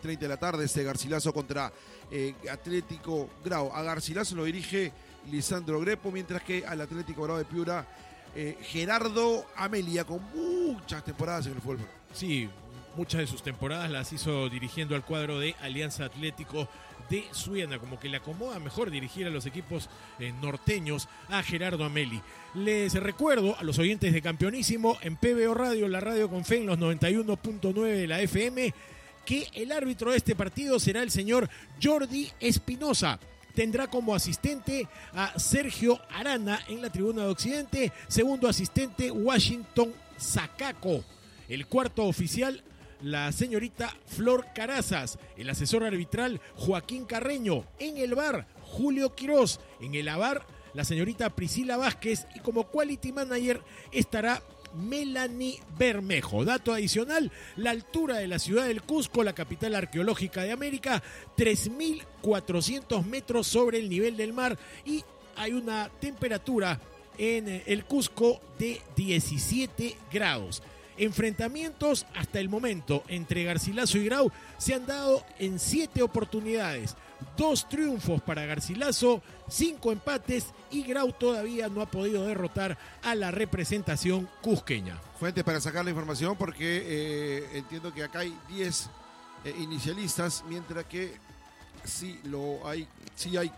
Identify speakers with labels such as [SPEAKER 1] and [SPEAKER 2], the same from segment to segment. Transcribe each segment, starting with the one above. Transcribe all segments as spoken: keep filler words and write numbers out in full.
[SPEAKER 1] treinta de la tarde, este Garcilaso contra eh, Atlético Grau. A Garcilaso lo dirige Lisandro Grepo, mientras que al Atlético Grau de Piura, eh, Gerardo Amelia, con muchas temporadas en el fútbol.
[SPEAKER 2] Sí, muchas de sus temporadas las hizo dirigiendo al cuadro de Alianza Atlético de Suena, como que le acomoda mejor dirigir a los equipos eh, norteños a Gerardo Ameli. Les recuerdo a los oyentes de Campeonísimo en P B O Radio, la radio con fe en los noventa y uno punto nueve de la F M, que el árbitro de este partido será el señor Jordi Espinosa. Tendrá como asistente a Sergio Arana en la tribuna de Occidente, segundo asistente Washington Zacaco, el cuarto oficial la señorita Flor Carazas, el asesor arbitral Joaquín Carreño, en el V A R Julio Quirós, en el A V A R la señorita Priscila Vázquez y como quality manager estará Melanie Bermejo. Dato adicional, la altura de la ciudad del Cusco, la capital arqueológica de América, tres mil cuatrocientos metros sobre el nivel del mar, y hay una temperatura en el Cusco de diecisiete grados. Enfrentamientos hasta el momento entre Garcilaso y Grau se han dado en siete oportunidades. Dos triunfos para Garcilaso, cinco empates, y Grau todavía no ha podido derrotar a la representación cusqueña.
[SPEAKER 1] Fuente para sacar la información, porque eh, entiendo que acá hay diez eh, inicialistas, mientras que sí, lo hay, sí hay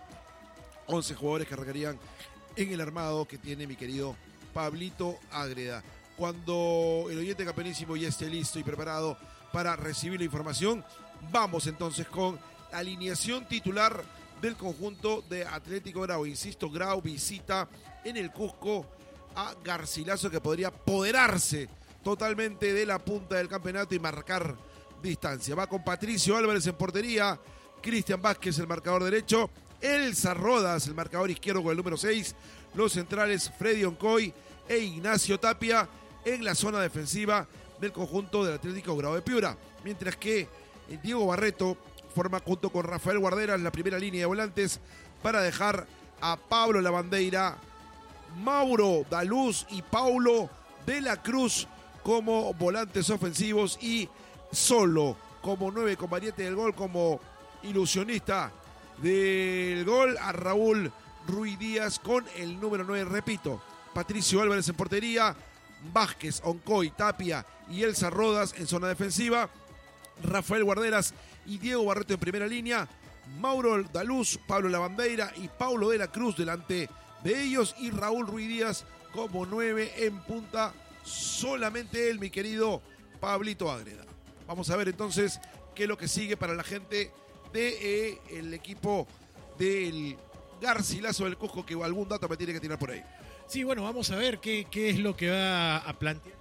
[SPEAKER 1] once jugadores que arrancarían en el armado que tiene mi querido Pablito Ágreda. Cuando el oyente Campeonísimo ya esté listo y preparado para recibir la información, vamos entonces con la alineación titular del conjunto de Atlético Grau. Insisto, Grau visita en el Cusco a Garcilaso, que podría apoderarse totalmente de la punta del campeonato y marcar distancia. Va con Patricio Álvarez en portería, Cristian Vázquez el marcador derecho, Elsa Rodas el marcador izquierdo con el número seis, los centrales Freddy Oncoy e Ignacio Tapia en la zona defensiva del conjunto del Atlético Grau de Piura, mientras que Diego Barreto forma junto con Rafael Guarderas la primera línea de volantes para dejar a Pablo Lavandeira, Mauro Daluz y Paulo de la Cruz como volantes ofensivos, y solo como nueve con variante del gol, como ilusionista del gol, a Raúl Ruiz Díaz con el número nueve, repito, Patricio Álvarez en portería, Vázquez, Oncoy, Tapia y Elsa Rodas en zona defensiva, Rafael Guarderas y Diego Barreto en primera línea, Mauro Daluz, Pablo Lavandeira y Paulo de la Cruz delante de ellos, y Raúl Ruiz Díaz como nueve en punta, solamente él, mi querido Pablito Ágreda. Vamos a ver entonces qué es lo que sigue para la gente del de, eh, equipo del Garcilaso del Cusco, que algún dato me tiene que tirar por ahí.
[SPEAKER 2] Sí, bueno, vamos a ver qué, qué es lo que va a plantear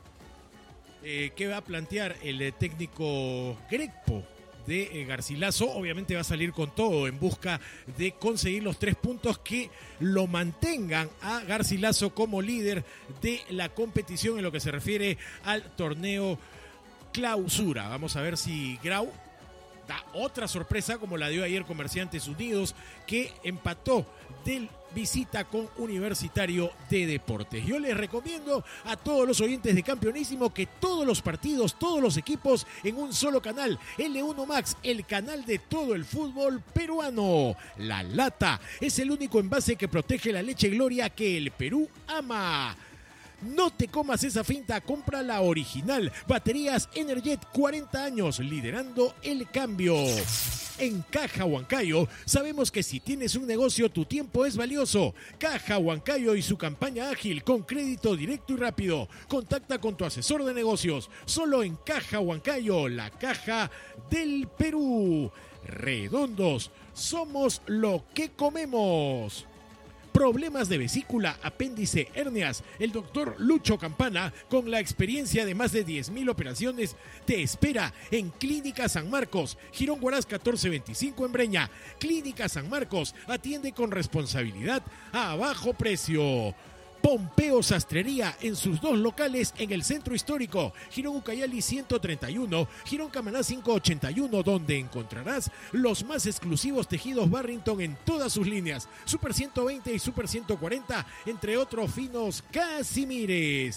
[SPEAKER 2] eh, qué va a plantear el eh, técnico Grepo de eh, Garcilaso. Obviamente va a salir con todo en busca de conseguir los tres puntos que lo mantengan a Garcilaso como líder de la competición en lo que se refiere al torneo Clausura. Vamos a ver si Grau da otra sorpresa como la dio ayer Comerciantes Unidos, que empató del visita con Universitario de Deportes. Yo les recomiendo a todos los oyentes de Campeonísimo que todos los partidos, todos los equipos en un solo canal, L uno Max, el canal de todo el fútbol peruano. La Lata es el único envase que protege la leche Gloria que el Perú ama. No te comas esa finta, compra la original. Baterías Energet, cuarenta años, liderando el cambio. En Caja Huancayo sabemos que si tienes un negocio, tu tiempo es valioso. Caja Huancayo y su campaña ágil con crédito directo y rápido. Contacta con tu asesor de negocios. Solo en Caja Huancayo, la caja del Perú. Redondos, somos lo que comemos. Problemas de vesícula, apéndice, hernias. El doctor Lucho Campana, con la experiencia de más de diez mil operaciones, te espera en Clínica San Marcos, Girón Huaraz catorce veinticinco en Breña. Clínica San Marcos atiende con responsabilidad a bajo precio. Pompeo Sastrería en sus dos locales en el centro histórico, Girón Ucayali ciento treinta y uno, Girón Camaná quinientos ochenta y uno, donde encontrarás los más exclusivos tejidos Barrington en todas sus líneas, Super ciento veinte y Super ciento cuarenta, entre otros finos casimires.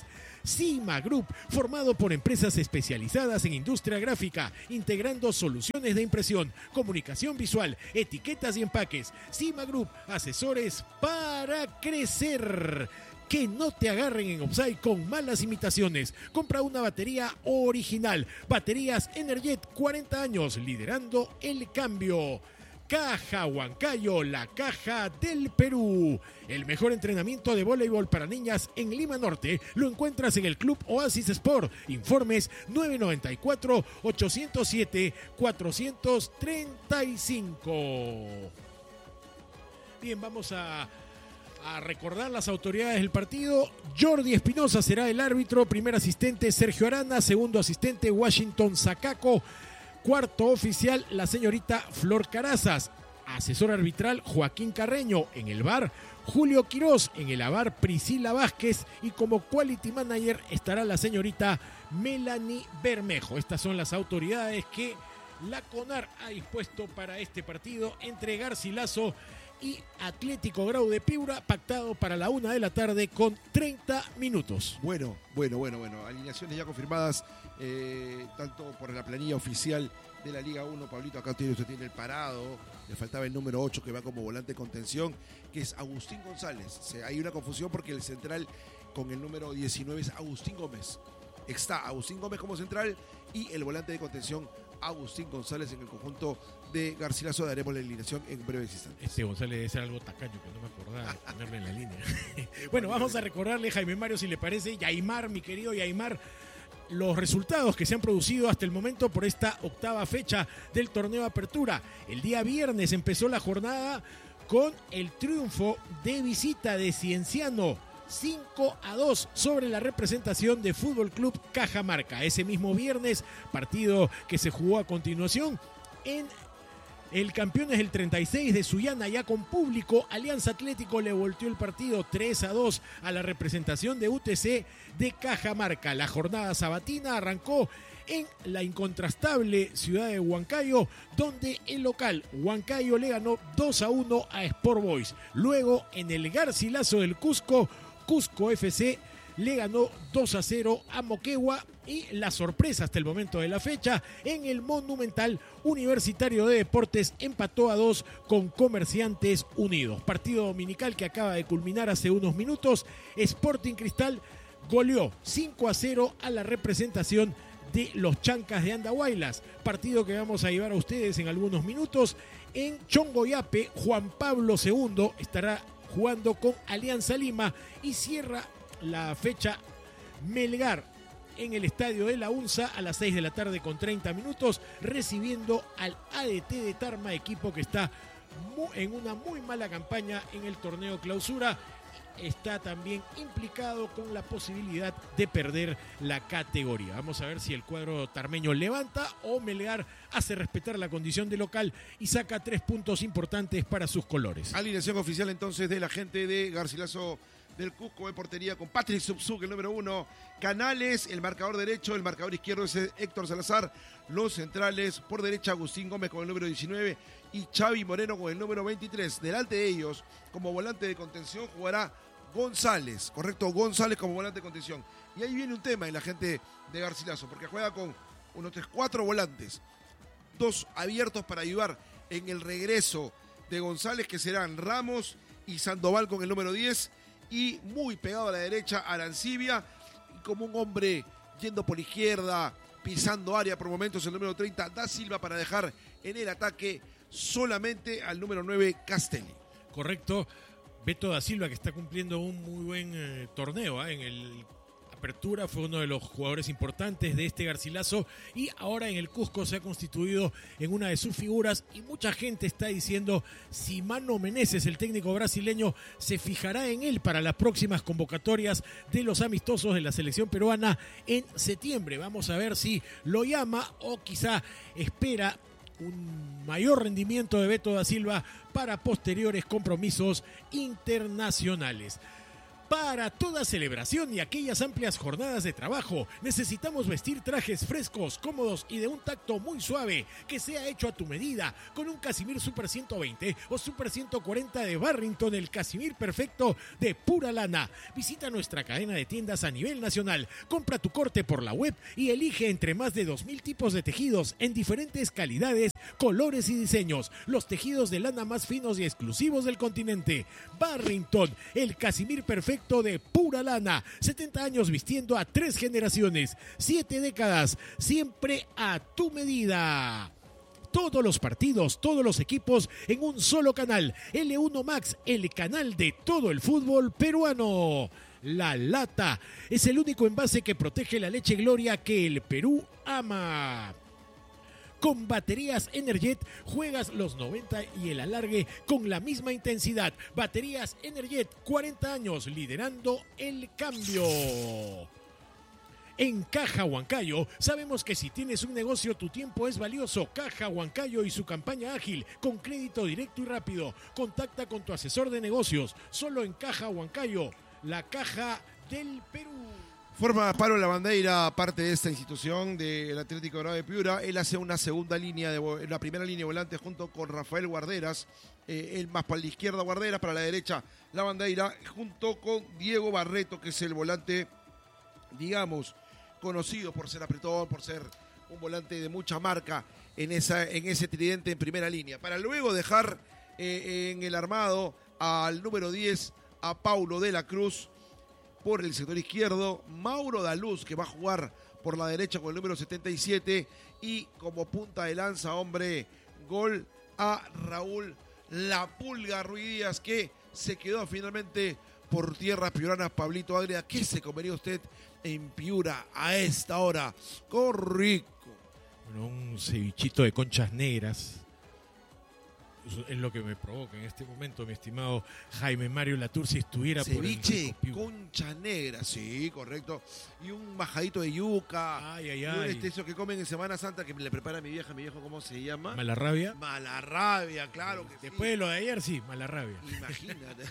[SPEAKER 2] Cima Group, formado por empresas especializadas en industria gráfica, integrando soluciones de impresión, comunicación visual, etiquetas y empaques. Cima Group, asesores para crecer. Que no te agarren en offside con malas imitaciones. Compra una batería original. Baterías Energet, cuarenta años, liderando el cambio. Caja Huancayo, la caja del Perú. El mejor entrenamiento de voleibol para niñas en Lima Norte lo encuentras en el Club Oasis Sport. Informes nueve nueve cuatro, ocho cero siete, cuatro tres cinco. Bien, vamos a... A recordar las autoridades del partido. Jordi Espinosa será el árbitro. Primer asistente Sergio Arana. Segundo asistente Washington Zacaco. Cuarto oficial la señorita Flor Carazas. Asesor arbitral Joaquín Carreño. En el V A R Julio Quirós. En el A V A R Priscila Vázquez. Y como quality manager estará la señorita Melanie Bermejo. Estas son las autoridades que la CONAR ha dispuesto para este partido entre Garcilaso y Atlético Grau de Piura, pactado para la una de la tarde con treinta minutos.
[SPEAKER 1] Bueno, bueno, bueno, bueno. Alineaciones ya confirmadas, eh, tanto por la planilla oficial de la Liga uno. Pablito, acá usted tiene el parado. Le faltaba el número ocho que va como volante de contención, que es Agustín González. O sea, hay una confusión porque el central con el número diecinueve es Agustín Gómez. Está Agustín Gómez como central y el volante de contención Agustín González en el conjunto de Garcilaso. Daremos la alineación en breves instantes.
[SPEAKER 2] Este González debe ser algo tacaño que no me acordaba de ponerle en la línea. Bueno, vamos a recordarle, Jaime Mario, si le parece, Yaimar, mi querido Yaimar, los resultados que se han producido hasta el momento por esta octava fecha del torneo Apertura. El día viernes empezó la jornada con el triunfo de visita de Cienciano, cinco a dos sobre la representación de Fútbol Club Cajamarca. Ese mismo viernes, partido que se jugó a continuación en el Campeones del treinta y seis de Sullana, ya con público. Alianza Atlético le volteó el partido tres a dos a la representación de U T C de Cajamarca. La jornada sabatina arrancó en la incontrastable ciudad de Huancayo, donde el local Huancayo le ganó dos a uno a Sport Boys. Luego, en el Garcilaso del Cusco, Cusco F C le ganó dos a cero a Moquegua. Y la sorpresa hasta el momento de la fecha, en el Monumental Universitario de Deportes empató a dos con Comerciantes Unidos. Partido dominical que acaba de culminar hace unos minutos. Sporting Cristal goleó cinco a cero a la representación de los Chancas de Andahuaylas. Partido que vamos a llevar a ustedes en algunos minutos. En Chongoyape, Juan Pablo segundo estará jugando con Alianza Lima y cierra la fecha Melgar en el estadio de la UNSA a las seis de la tarde con treinta minutos, recibiendo al A D T de Tarma, equipo que está en una muy mala campaña en el torneo Clausura. Está también implicado con la posibilidad de perder la categoría. Vamos a ver si el cuadro tarmeño levanta o Melgar hace respetar la condición de local y saca tres puntos importantes para sus colores.
[SPEAKER 1] Alineación oficial entonces de la gente de Garcilaso del Cusco de portería con Patrick Subzuk, el número uno, Canales, el marcador derecho, el marcador izquierdo es Héctor Salazar, los centrales por derecha Agustín Gómez con el número diecinueve y Xavi Moreno con el número veintitrés. Delante de ellos, como volante de contención, jugará González, correcto, González como volante de contención. Y ahí viene un tema en la gente de Garcilaso, porque juega con uno, tres, cuatro volantes, dos abiertos para ayudar en el regreso de González, que serán Ramos y Sandoval con el número diez, y muy pegado a la derecha Arancibia, y como un hombre yendo por izquierda, pisando área por momentos, el número treinta, Da Silva, para dejar en el ataque solamente al número nueve, Castelli.
[SPEAKER 2] Correcto. Beto Da Silva, que está cumpliendo un muy buen eh, torneo ¿eh? en el Apertura, fue uno de los jugadores importantes de este Garcilaso y ahora en el Cusco se ha constituido en una de sus figuras y mucha gente está diciendo si Mano Meneses, el técnico brasileño, se fijará en él para las próximas convocatorias de los amistosos de la selección peruana en septiembre. Vamos a ver si lo llama o quizá espera un mayor rendimiento de Beto Da Silva para posteriores compromisos internacionales. Para toda celebración y aquellas amplias jornadas de trabajo, necesitamos vestir trajes frescos, cómodos y de un tacto muy suave, que sea hecho a tu medida, con un Casimir Super ciento veinte o Super ciento cuarenta de Barrington, el Casimir perfecto de pura lana. Visita nuestra cadena de tiendas a nivel nacional, compra tu corte por la web y elige entre más de dos mil tipos de tejidos en diferentes calidades, colores y diseños, los tejidos de lana más finos y exclusivos del continente. Barrington, el Casimir perfecto de pura lana, setenta años vistiendo a tres generaciones, siete décadas, siempre a tu medida. Todos los partidos, todos los equipos en un solo canal, L uno Max, el canal de todo el fútbol peruano. La Lata es el único envase que protege la leche Gloria que el Perú ama. Con baterías Energet juegas los noventa y el alargue con la misma intensidad. Baterías Energet, cuarenta años liderando el cambio. En Caja Huancayo sabemos que si tienes un negocio tu tiempo es valioso. Caja Huancayo y su campaña ágil con crédito directo y rápido. Contacta con tu asesor de negocios. Solo en Caja Huancayo, la caja del Perú.
[SPEAKER 1] Forma Pablo Lavandeira parte de esta institución del Atlético Dorado de Piura. Él hace una segunda línea, de una primera línea de volante junto con Rafael Guarderas. Eh, él más para la izquierda Guarderas, para la derecha Lavandeira, junto con Diego Barreto, que es el volante, digamos, conocido por ser apretón, por ser un volante de mucha marca en, esa, en ese tridente en primera línea. Para luego dejar eh, en el armado al número diez, a Paulo de la Cruz. Por el sector izquierdo, Mauro Daluz, que va a jugar por la derecha con el número setenta y siete. Y como punta de lanza, hombre, gol a Raúl La Pulga Ruiz Díaz, que se quedó finalmente por tierras piuranas. Pablito Agria, ¿qué se comería usted en Piura a esta hora? ¡Qué rico!
[SPEAKER 2] Bueno, un cevichito de conchas negras. Es lo que me provoca en este momento, mi estimado Jaime Mario Latour, si estuviera
[SPEAKER 1] ceviche,
[SPEAKER 2] por el
[SPEAKER 1] concha negra, sí, correcto. Y un majadito de yuca.
[SPEAKER 2] Ay, ay,
[SPEAKER 1] y un
[SPEAKER 2] ay.
[SPEAKER 1] este, eso que comen en Semana Santa que le prepara mi vieja, mi viejo, ¿cómo se llama?
[SPEAKER 2] Malarrabia.
[SPEAKER 1] Malarrabia, claro que
[SPEAKER 2] Después
[SPEAKER 1] sí.
[SPEAKER 2] de lo de ayer, sí, malarrabia.
[SPEAKER 1] Imagínate.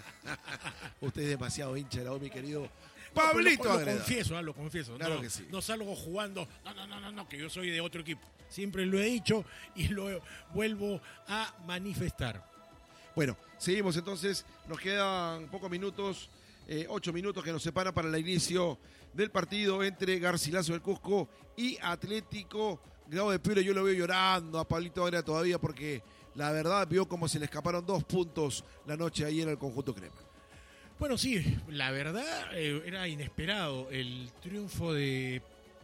[SPEAKER 1] Usted es demasiado hincha de la O, mi querido
[SPEAKER 2] No,
[SPEAKER 1] Pablito
[SPEAKER 2] lo, lo
[SPEAKER 1] Agreda.
[SPEAKER 2] confieso, ah, lo confieso.
[SPEAKER 1] Claro
[SPEAKER 2] no,
[SPEAKER 1] que sí.
[SPEAKER 2] No salgo jugando, no, no, no, no, no, que yo soy de otro equipo. Siempre lo he dicho y lo vuelvo a manifestar.
[SPEAKER 1] Bueno, seguimos entonces. Nos quedan pocos minutos, eh, ocho minutos que nos separan para el inicio del partido entre Garcilaso del Cusco y Atlético Grado de Piura. Yo lo veo llorando a Pablito Agreda todavía porque la verdad vio como se le escaparon dos puntos la noche ayer al conjunto crema.
[SPEAKER 2] Bueno, sí, la verdad eh, era inesperado el triunfo de,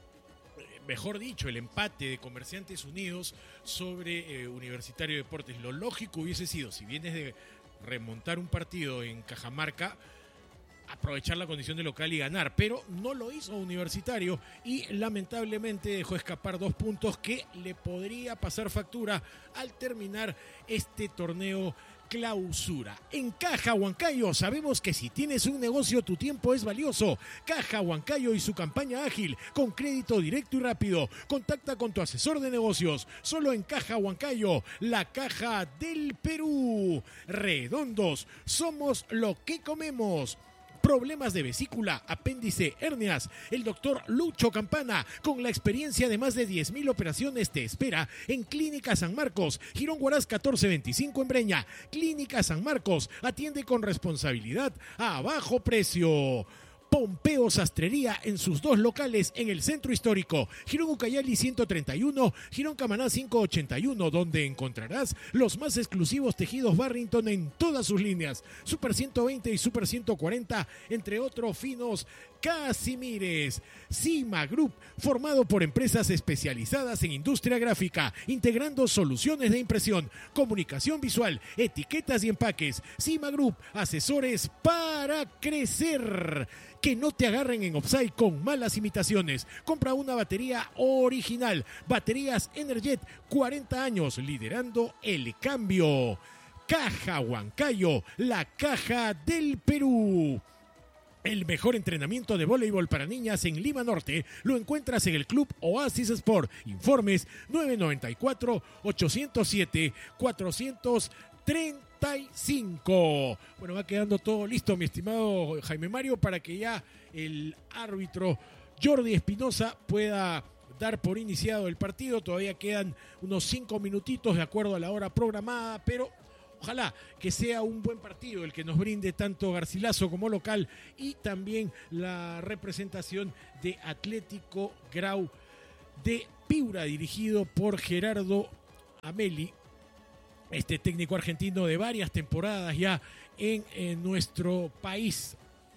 [SPEAKER 2] mejor dicho, el empate de Comerciantes Unidos sobre eh, Universitario de Deportes. Lo lógico hubiese sido, si vienes de remontar un partido en Cajamarca, aprovechar la condición de local y ganar, pero no lo hizo Universitario y lamentablemente dejó escapar dos puntos que le podría pasar factura al terminar este torneo Clausura. En Caja Huancayo sabemos que si tienes un negocio tu tiempo es valioso. Caja Huancayo y su campaña ágil con crédito directo y rápido. Contacta con tu asesor de negocios. Solo en Caja Huancayo, la caja del Perú. Redondos, somos lo que comemos. Problemas de vesícula, apéndice, hernias. El doctor Lucho Campana, con la experiencia de más de diez mil operaciones, te espera en Clínica San Marcos, Girón Huaraz catorce veinticinco en Breña. Clínica San Marcos, atiende con responsabilidad a bajo precio. Pompeo Sastrería en sus dos locales en el centro histórico, Girón Ucayali ciento treinta y uno, Girón Camaná quinientos ochenta y uno, donde encontrarás los más exclusivos tejidos Barrington en todas sus líneas, Super ciento veinte y Super ciento cuarenta, entre otros finos Casimires. Cima Group, formado por empresas especializadas en industria gráfica, integrando soluciones de impresión, comunicación visual, etiquetas y empaques. Cima Group, asesores para crecer. Que no te agarren en offside con malas imitaciones. Compra una batería original. Baterías Energet, cuarenta años, liderando el cambio. Caja Huancayo, la caja del Perú. El mejor entrenamiento de voleibol para niñas en Lima Norte lo encuentras en el Club Oasis Sport. Informes nueve nueve cuatro, ocho cero siete, cuatro treinta cuarenta y cinco. Bueno, va quedando todo listo, mi estimado Jaime Mario, para que ya el árbitro Jordi Espinosa pueda dar por iniciado el partido. Todavía quedan unos cinco minutitos de acuerdo a la hora programada, pero ojalá que sea un buen partido el que nos brinde tanto Garcilaso como local y también la representación de Atlético Grau de Piura, dirigido por Gerardo Ameli, este técnico argentino de varias temporadas ya en, en nuestro país,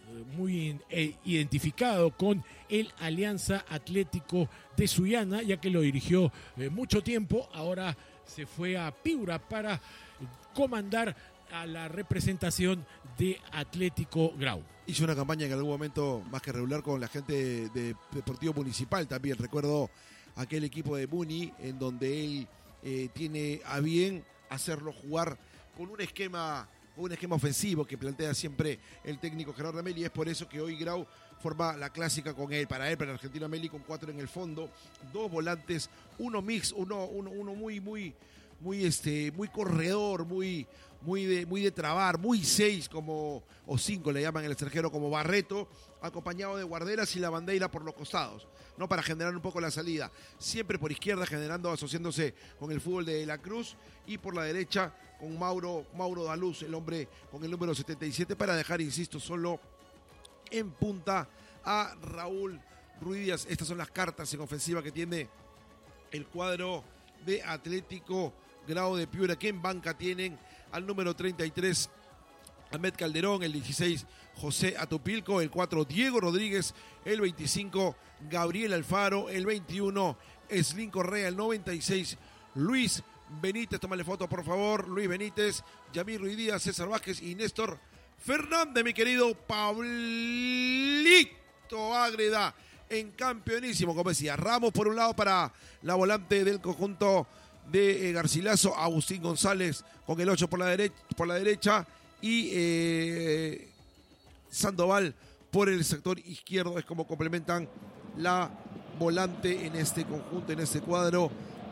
[SPEAKER 2] muy eh, identificado con el Alianza Atlético de Sullana, ya que lo dirigió eh, mucho tiempo. Ahora se fue a Piura para comandar a la representación de Atlético Grau.
[SPEAKER 1] Hizo una campaña en algún momento más que regular con la gente de, de Deportivo Municipal también. Recuerdo aquel equipo de Muni en donde él eh, tiene a bien hacerlo jugar con un esquema un esquema ofensivo que plantea siempre el técnico Gerardo Ameli, y es por eso que hoy Grau forma la clásica con él, para él, para el argentino Ameli, con cuatro en el fondo, dos volantes, uno mix, uno, uno, uno muy, muy, muy, este, muy corredor, muy, muy de, muy de trabar, muy seis, como, o cinco le llaman en el extranjero, como Barreto, acompañado de Guarderas y la Bandeira por los costados, ¿no? Para generar un poco la salida, siempre por izquierda, generando, asociándose con el fútbol de La Cruz, y por la derecha con Mauro, Mauro Daluz, el hombre con el número setenta y siete, para dejar, insisto, solo en punta a Raúl Ruidías. Estas son las cartas en ofensiva que tiene el cuadro de Atlético Grau de Piura, que en banca tienen al número treinta y tres Ahmed Calderón, el dieciséis José Atupilco, el cuatro Diego Rodríguez, el veinticinco Gabriel Alfaro, el veintiuno Eslin Correa, el noventa y seis Luis Benítez, tómale foto por favor, Luis Benítez, Yamir Ruidías, César Vázquez y Néstor Fernández, mi querido Pablito Ágreda, en campeonísimo, como decía, Ramos por un lado para la volante del conjunto de eh, Garcilaso, Agustín González con el ocho por la derecha, por la derecha y eh, Sandoval por el sector izquierdo. Es como complementan la volante en este conjunto, en este cuadro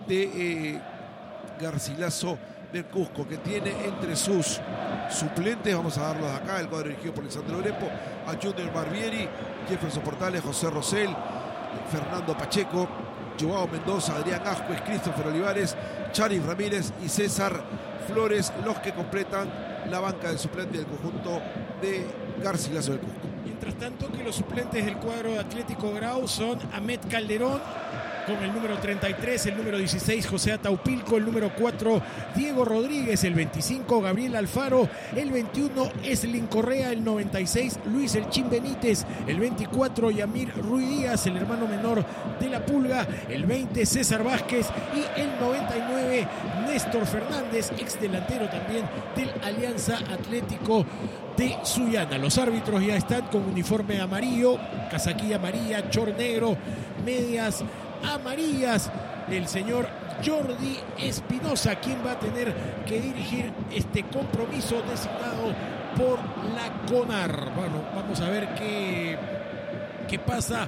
[SPEAKER 1] de eh, Garcilaso del Cusco, que tiene entre sus suplentes, vamos a darlos acá, el cuadro dirigido por Lisandro Grepo, a Junior Barbieri, Jefferson Portales, José Rosell, Fernando Pacheco, Joao Mendoza, Adrián Ascuez, Christopher Olivares, Charis Ramírez y César Flores, los que completan la banca de suplente del conjunto de Garcilaso del Cusco.
[SPEAKER 2] Mientras tanto, que los suplentes del cuadro de Atlético Grau son Ahmed Calderón con el número treinta y tres, el número dieciséis José Ataupilco, el número cuatro Diego Rodríguez, el veinticinco Gabriel Alfaro, el veintiuno Eslin Correa, el noventa y seis Luis El Chin Benítez, el veinticuatro Yamir Ruidías, el hermano menor de la Pulga, el veinte César Vázquez y el noventa y nueve Néstor Fernández, ex delantero también del Alianza Atlético de Sullana. Los árbitros ya están con uniforme amarillo, casaquilla amarilla, chor negro, medias amarillas. El señor Jordi Espinosa, quien va a tener que dirigir este compromiso designado por la CONAR. Bueno, vamos a ver qué, qué pasa,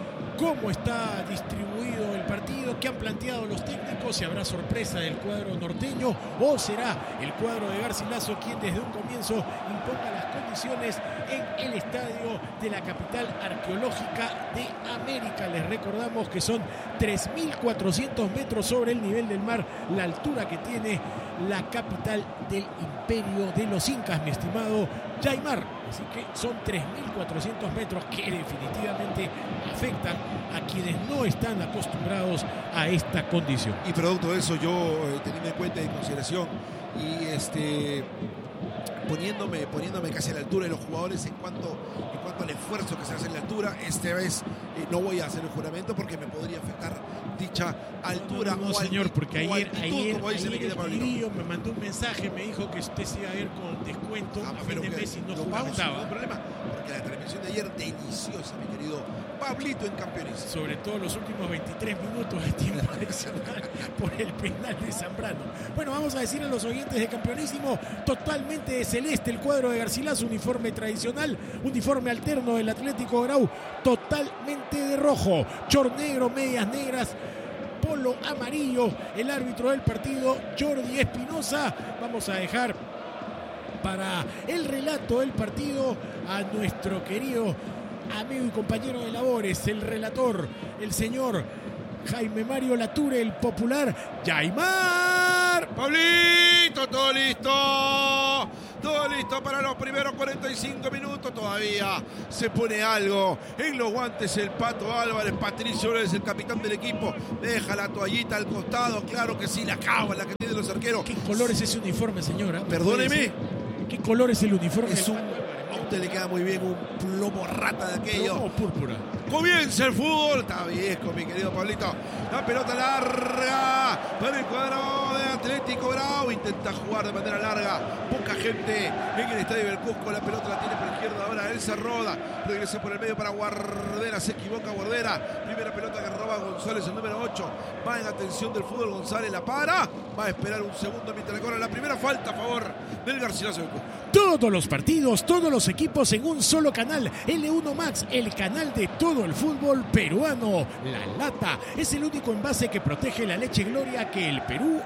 [SPEAKER 2] cómo está distribuido el partido, qué han planteado los técnicos, si habrá sorpresa del cuadro norteño o será el cuadro de Garcilaso quien desde un comienzo imponga las condiciones en el estadio de la capital arqueológica de América. Les recordamos que son tres mil cuatrocientos metros sobre el nivel del mar, la altura que tiene la capital del imperio de los incas, mi estimado Jaimar. Así que son tres mil cuatrocientos metros que definitivamente afectan a quienes no están acostumbrados a esta condición.
[SPEAKER 1] Y producto de eso, yo eh, teniendo en cuenta y en consideración y este poniéndome, poniéndome casi a la altura de los jugadores en cuanto, en cuanto al esfuerzo que se hace en la altura, esta vez eh, no voy a hacer el juramento porque me podría afectar dicha altura.
[SPEAKER 2] No, no, no,
[SPEAKER 1] o
[SPEAKER 2] señor,
[SPEAKER 1] altitud,
[SPEAKER 2] porque ayer,
[SPEAKER 1] altitud,
[SPEAKER 2] ayer,
[SPEAKER 1] como dice
[SPEAKER 2] ayer
[SPEAKER 1] mi querida
[SPEAKER 2] el
[SPEAKER 1] Pablito.
[SPEAKER 2] Tigrillo me mandó un mensaje, me dijo que usted se iba a ir con descuento
[SPEAKER 1] Ah,
[SPEAKER 2] a
[SPEAKER 1] pero
[SPEAKER 2] fin de
[SPEAKER 1] que
[SPEAKER 2] mes y no
[SPEAKER 1] lo vamos,
[SPEAKER 2] juramentaba.
[SPEAKER 1] no hay problema, porque la transmisión de ayer deliciosa, mi querido Pablito en campeones.
[SPEAKER 2] Sobre todo los últimos veintitrés minutos de tiempo adicional por el penal de Zambrano. Bueno, vamos a decir a los oyentes de Campeonísimo, totalmente de celeste el cuadro de Garcilaso, uniforme tradicional, uniforme alterno del Atlético Grau, totalmente de rojo, chor negro, medias negras, polo amarillo. El árbitro del partido, Jordi Espinosa. Vamos a dejar para el relato del partido a nuestro querido amigo y compañero de labores, el relator, el señor Jaime Mario Lature, el popular Yaimar.
[SPEAKER 1] Pablito, todo listo. Todo listo para los primeros cuarenta y cinco minutos. Todavía se pone algo en los guantes el Pato Álvarez. Patricio es el capitán del equipo. Deja la toallita al costado. Claro que sí, la cava, la que tiene los arqueros.
[SPEAKER 2] ¿Qué color es ese uniforme, señora?
[SPEAKER 1] Perdóneme.
[SPEAKER 2] ¿Qué color es el uniforme?
[SPEAKER 1] Es un... A usted le queda muy bien un plomo rata de aquello.
[SPEAKER 2] Plomo púrpura.
[SPEAKER 1] Comienza el fútbol. Está viejo, mi querido Pablito. La pelota larga para el cuadro de Atlético Grau. Intenta jugar de manera larga. Poca gente en el estadio del Cusco. La pelota la tiene por izquierda. Ahora Elsa Roda. Regresa por el medio para Guardera. Se equivoca Guardera. Primera pelota que roba González, el número ocho. Va en atención del fútbol. González la para. Va a esperar un segundo mientras le cobra la primera falta a favor del Garcilaso del Cusco.
[SPEAKER 2] Todos los partidos, todos los equipos en un solo canal. L uno Max, el canal de todo el fútbol peruano. La Lata es el único envase que protege la leche Gloria que el Perú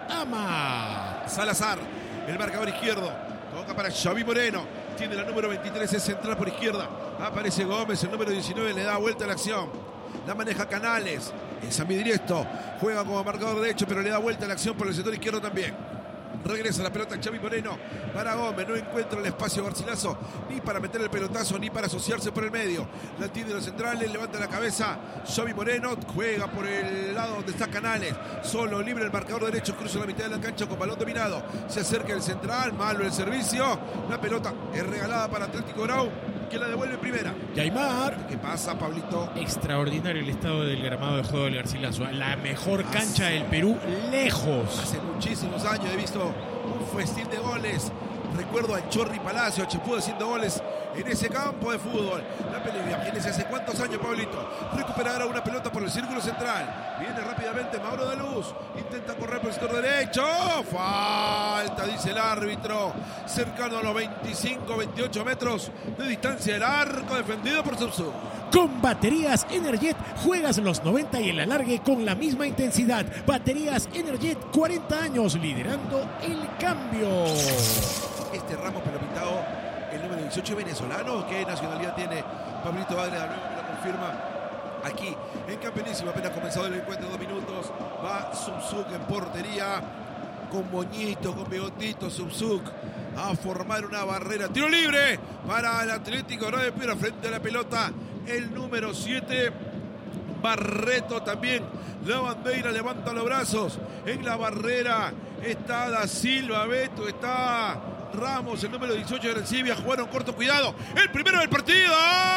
[SPEAKER 2] ama.
[SPEAKER 1] Salazar, el marcador izquierdo. Toca para Xavi Moreno. Tiene la número veintitrés, es central por izquierda. Aparece Gómez, el número diecinueve, le da vuelta a la acción. La maneja Canales. Es ambidiesto. Juega como marcador derecho, pero le da vuelta a la acción por el sector izquierdo también. Regresa la pelota Xavi Moreno para Gómez. No encuentra el espacio Garcilaso ni para meter el pelotazo ni para asociarse por el medio. La tiene los centrales, levanta la cabeza Xavi Moreno, juega por el lado donde está Canales. Solo libre el marcador derecho, cruza la mitad de la cancha con balón dominado. Se acerca el central, malo el servicio. La pelota es regalada para Atlético Grau, que la devuelve primera.
[SPEAKER 2] Yaimar.
[SPEAKER 1] ¿Qué pasa, Pablito?
[SPEAKER 2] Extraordinario el estado del gramado de juego del Garcilaso. La mejor cancha del Perú, lejos.
[SPEAKER 1] Hace muchísimos años he visto un festín de goles. Recuerdo a Chorri Palacio, a Chepú haciendo goles en ese campo de fútbol. La pelea, imagínense hace cuántos años, Pablito. Recuperará una pelota por el círculo central. Viene rápidamente Mauro de Luz. Intenta correr por el sector derecho. Falta, dice el árbitro. Cercano a los veinticinco, veintiocho metros de distancia del arco, defendido por Subsub.
[SPEAKER 2] Con baterías Energet juegas los noventa y el alargue con la misma intensidad. Baterías Energet, cuarenta años liderando el cambio.
[SPEAKER 1] Este Ramos pero pintado, el número dieciocho venezolano. ¿Qué nacionalidad tiene Pablito Ágreda? Luego me lo confirma aquí en Campeonísimo. Apenas comenzado el encuentro, dos minutos. Va Subsuk en portería con moñito, con bigotito. Subsuk a formar una barrera. Tiro libre para el Atlético de Piura frente a la pelota. El número siete, Barreto también. La bandera levanta los brazos. En la barrera está Da Silva, Beto, está Ramos, el número dieciocho, recibe a jugar un corto. Cuidado, el primero del partido.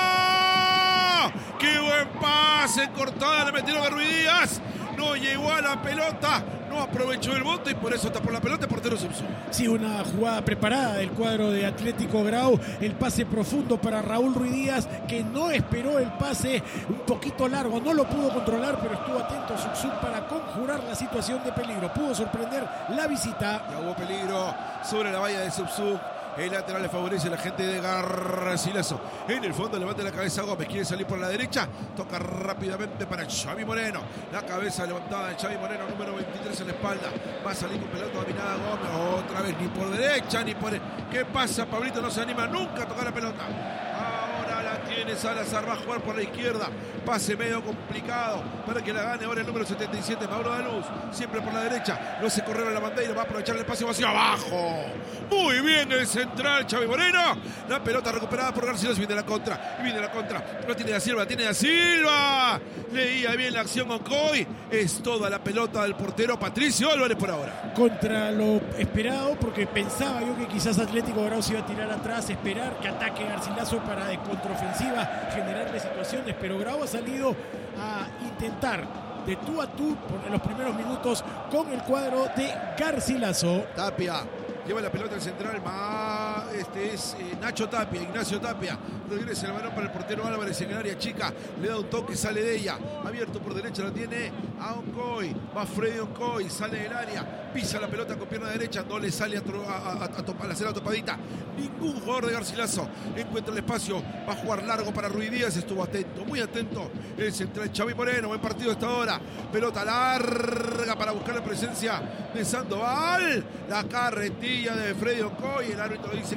[SPEAKER 1] ¡Qué buen pase! Cortada, le metieron a Ruiz Díaz. No llegó a la pelota, no aprovechó el bote y por eso tapó la pelota el portero Subsub.
[SPEAKER 2] Sí, una jugada preparada del cuadro de Atlético Grau. El pase profundo para Raúl Ruiz Díaz, que no esperó el pase, un poquito largo, no lo pudo controlar, pero estuvo atento Subsub para conjurar la situación de peligro. Pudo sorprender la visita.
[SPEAKER 1] Ya hubo peligro sobre la valla de Subsub. El lateral le favorece a la gente de Garcilaso. En el fondo levanta la cabeza Gómez. Quiere salir por la derecha. Toca rápidamente para Xavi Moreno. La cabeza levantada de Xavi Moreno, número veintitrés en la espalda. Va a salir con pelota dominada Gómez. Otra vez, ni por derecha, ni por... ¿Qué pasa? Pablito no se anima nunca a tocar la pelota. Ahora la tiene Salazar. Va a jugar por la izquierda. Pase medio complicado para que la gane ahora el número setenta y siete, Mauro de Luz. Siempre por la derecha. Lo hace correr a la bandera. Va a aprovechar el espacio vacío abajo. Muy bien el central Xavi Moreno. La pelota recuperada por García. Viene la contra. Y viene la contra. No tiene Da Silva. Tiene Da Silva. Leía bien la acción Ocoy. Es toda la pelota del portero Patricio Álvarez por ahora.
[SPEAKER 2] Contra lo esperado, porque pensaba yo que quizás Atlético Grau se iba a tirar atrás, esperar que ataque Garcilaso para de contraofensiva generarle situaciones, pero Grau ha salido a intentar de tú a tú por los primeros minutos con el cuadro de Garcilaso.
[SPEAKER 1] Tapia lleva la pelota al central, ma, este es eh, Nacho Tapia, Ignacio Tapia. Regresa el balón para el portero Álvarez en el área chica. Le da un toque, sale de ella. Abierto por derecha, la tiene a Oncoy. Va Freddy Oncoy, sale del área. Pisa la pelota con pierna derecha. No le sale a, a, a, a, a hacer la topadita. Ningún jugador de Garcilaso encuentra el espacio. Va a jugar largo para Ruiz Díaz. Estuvo atento, muy atento. El central Xavi Moreno. Buen partido hasta ahora. Pelota larga para buscar la presencia de Sandoval. La carretilla de Freddy Oncoy. El árbitro dice que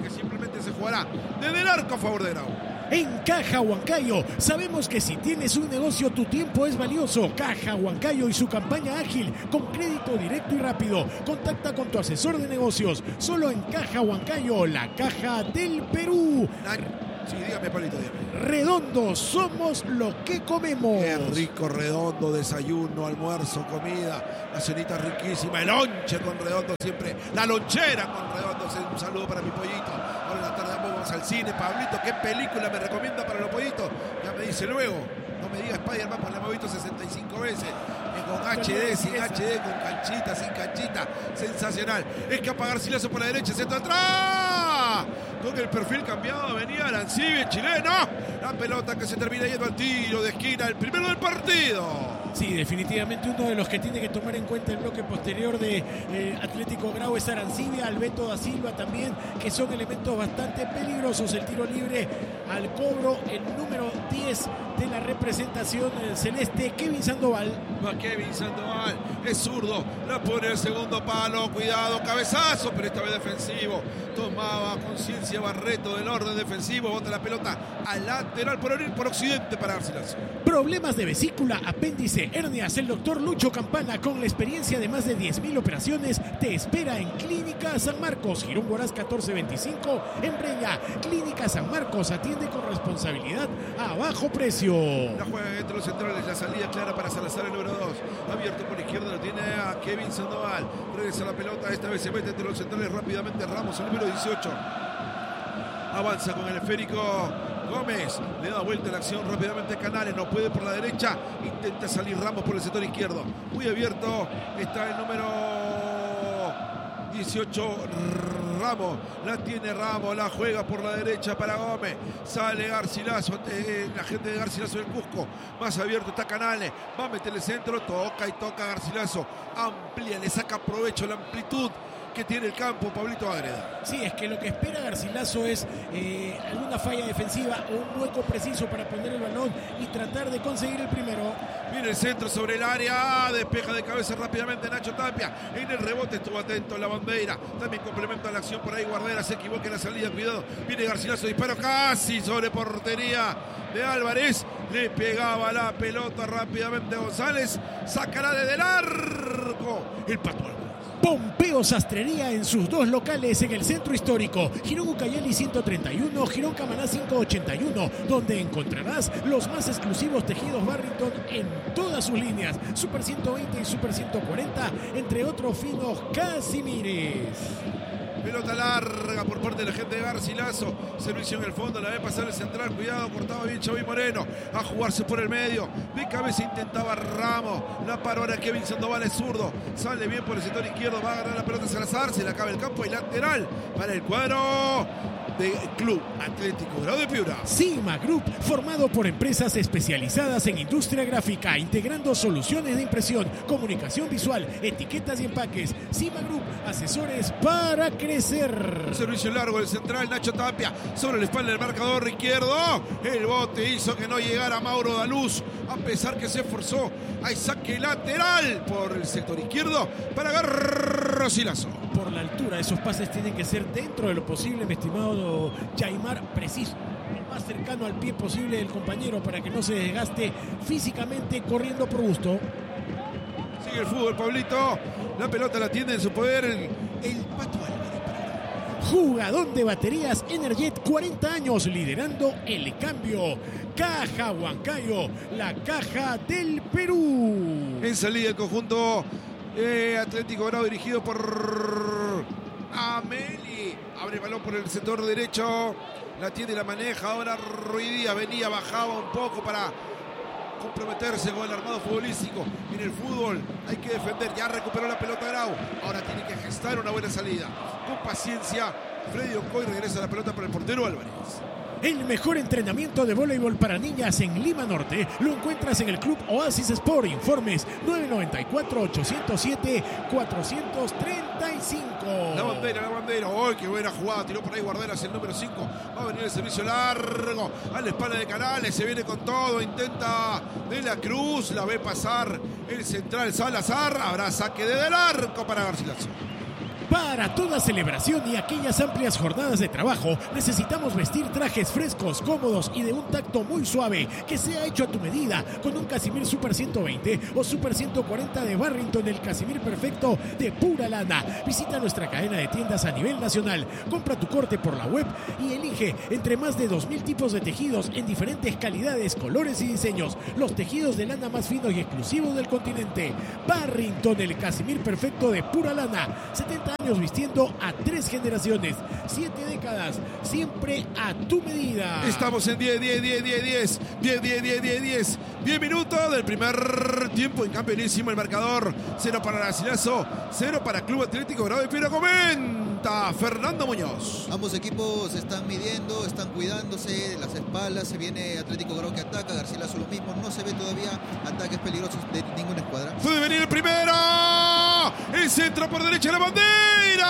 [SPEAKER 1] que simplemente se jugará desde el arco a favor de Grau.
[SPEAKER 2] En Caja Huancayo, sabemos que si tienes un negocio, tu tiempo es valioso. Caja Huancayo y su campaña ágil, con crédito directo y rápido. Contacta con tu asesor de negocios. Solo en Caja Huancayo, la caja del Perú.
[SPEAKER 1] Sí, dígame, Pablito, dígame.
[SPEAKER 2] Redondo, somos lo que comemos.
[SPEAKER 1] Qué rico Redondo, desayuno, almuerzo, comida, la cenita riquísima, el lonche con Redondo siempre, la lonchera con Redondo. Un saludo para mi pollito. Ahora en la tarde vamos al cine. Pablito, ¿qué película me recomienda para los pollitos? Ya me dice luego. No me diga Spider-Man, porque la hemos visto sesenta y cinco veces. Con H D, sin H D, con canchita, sin canchita. Sensacional. Escapa Garcilaso por la derecha, centro atrás. Con el perfil cambiado venía Arancibia, el chileno. La pelota que se termina yendo al tiro de esquina, el primero del partido.
[SPEAKER 2] Sí, definitivamente uno de los que tiene que tomar en cuenta el bloque posterior de eh, Atlético Grau es Arancibia, Alberto da Silva también, que son elementos bastante peligrosos. El tiro libre al cobro, el número diez de la representación celeste, Kevin Sandoval.
[SPEAKER 1] Va Kevin Sandoval, es zurdo, la pone el segundo palo, cuidado, cabezazo, pero esta vez defensivo. Tomaba conciencia Barreto del orden defensivo, bota la pelota al lateral por abrir por occidente para Garcilaso.
[SPEAKER 2] Problemas de vesícula, apéndice, hernias. El doctor Lucho Campana, con la experiencia de más de diez mil operaciones, te espera en Clínica San Marcos, Girón Guaraz catorce veinticinco, en Breña. Clínica San Marcos atiende con responsabilidad a bajo precio.
[SPEAKER 1] La juega entre los centrales, la salida clara para Salazar, el número dos. Abierto por izquierda, lo tiene a Kevin Sandoval. Regresa la pelota, esta vez se mete entre los centrales rápidamente Ramos, el número dieciocho. Avanza con el esférico Gómez, le da vuelta la acción rápidamente Canales, no puede por la derecha, intenta salir Ramos por el sector izquierdo, muy abierto está el número dieciocho Ramos, la tiene Ramos, la juega por la derecha para Gómez, sale Garcilaso, eh, la gente de Garcilaso del Cusco, más abierto está Canales, va a meterle centro, toca y toca Garcilaso, amplía, le saca provecho la amplitud que tiene el campo Pablito Ágreda.
[SPEAKER 2] Sí, es que lo que espera Garcilaso es eh, alguna falla defensiva o un hueco preciso para poner el balón y tratar de conseguir el primero.
[SPEAKER 1] Viene el centro sobre el área, despeja de cabeza rápidamente Nacho Tapia, en el rebote estuvo atento la bandera, también complementa la acción por ahí Guardera, se equivoca en la salida, cuidado, viene Garcilaso, disparo casi sobre portería de Álvarez, le pegaba la pelota rápidamente González, sacará desde el arco el Pato.
[SPEAKER 2] Pompeo Sastrería en sus dos locales en el centro histórico, Girón Ucayali ciento treinta y uno, Girón Camaná quinientos ochenta y uno, donde encontrarás los más exclusivos tejidos Barrington en todas sus líneas, Super ciento veinte y Super ciento cuarenta, entre otros finos casimires.
[SPEAKER 1] Pelota larga por parte de la gente de Garcilaso. Servicio en el fondo, la ve pasar el central. Cuidado, cortaba bien Xavi Moreno. A jugarse por el medio. De cabeza intentaba Ramos. La paró ahora Kevin Sandoval, es zurdo. Sale bien por el sector izquierdo. Va a ganar la pelota Salazar. Se le acaba el campo y lateral para el cuadro de Club Atlético Grau de Piura.
[SPEAKER 2] Sigma Group, formado por empresas especializadas en industria gráfica, integrando soluciones de impresión, comunicación visual, etiquetas y empaques. Sigma Group, asesores para crecer.
[SPEAKER 1] Servicio largo del central, Nacho Tapia, sobre la espalda del marcador izquierdo. El bote hizo que no llegara Mauro Daluz, a pesar que se esforzó. Hay saque lateral por el sector izquierdo para Garcilaso.
[SPEAKER 2] Por la altura, esos pases tienen que ser dentro de lo posible, mi estimado Yaimar, preciso, lo más cercano al pie posible del compañero para que no se desgaste físicamente corriendo por gusto.
[SPEAKER 1] Sigue el fútbol, Pablito. La pelota la tiene en su poder el, el Pato Álvarez.
[SPEAKER 2] Jugador de baterías Energet, cuarenta años, liderando el cambio. Caja Huancayo, la caja del Perú.
[SPEAKER 1] En salida el conjunto eh, Atlético Grau, dirigido por Ameli. Abre el balón por el sector derecho. La tiene y la maneja. Ahora Ruidía venía, bajaba un poco para comprometerse con el armado futbolístico. En el fútbol hay que defender. Ya recuperó la pelota Grau. Ahora tiene que gestar una buena salida. Con paciencia, Freddy Ocoy regresa la pelota para el portero Álvarez.
[SPEAKER 2] El mejor entrenamiento de voleibol para niñas en Lima Norte lo encuentras en el Club Oasis Sport. Informes nueve nueve cuatro, ocho cero siete, cuatro tres cinco.
[SPEAKER 1] La bandera, la bandera. ¡Oh, qué buena jugada! Tiró por ahí Guarderas, el número cinco. Va a venir el servicio largo a la espalda de Canales. Se viene con todo. Intenta de la Cruz. La ve pasar el central Salazar. Habrá saque desde el arco para Garcilaso.
[SPEAKER 2] Para toda celebración y aquellas amplias jornadas de trabajo, necesitamos vestir trajes frescos, cómodos y de un tacto muy suave, que sea hecho a tu medida, con un Casimir Super ciento veinte o Super ciento cuarenta de Barrington, el Casimir perfecto de pura lana. Visita nuestra cadena de tiendas a nivel nacional, compra tu corte por la web y elige entre más de dos mil tipos de tejidos en diferentes calidades, colores y diseños. Los tejidos de lana más finos y exclusivos del continente. Barrington, el Casimir perfecto de pura lana. setenta años vistiendo a tres generaciones, siete décadas, siempre a tu medida.
[SPEAKER 1] Estamos en diez, diez, diez, diez, diez, diez, diez, diez, diez, diez, diez minutos del primer tiempo en campeonísimo. El marcador, cero para Garcilaso, cero para Club Atlético Grau de Piura. Comenta Fernando Muñoz.
[SPEAKER 3] Ambos equipos se están midiendo, están cuidándose las espaldas. Se viene Atlético Grau que ataca, Garcilaso lo mismo. No se ve todavía ataques peligrosos de ninguna escuadra.
[SPEAKER 1] Puede venir el primero. El centro por derecha de la bandera.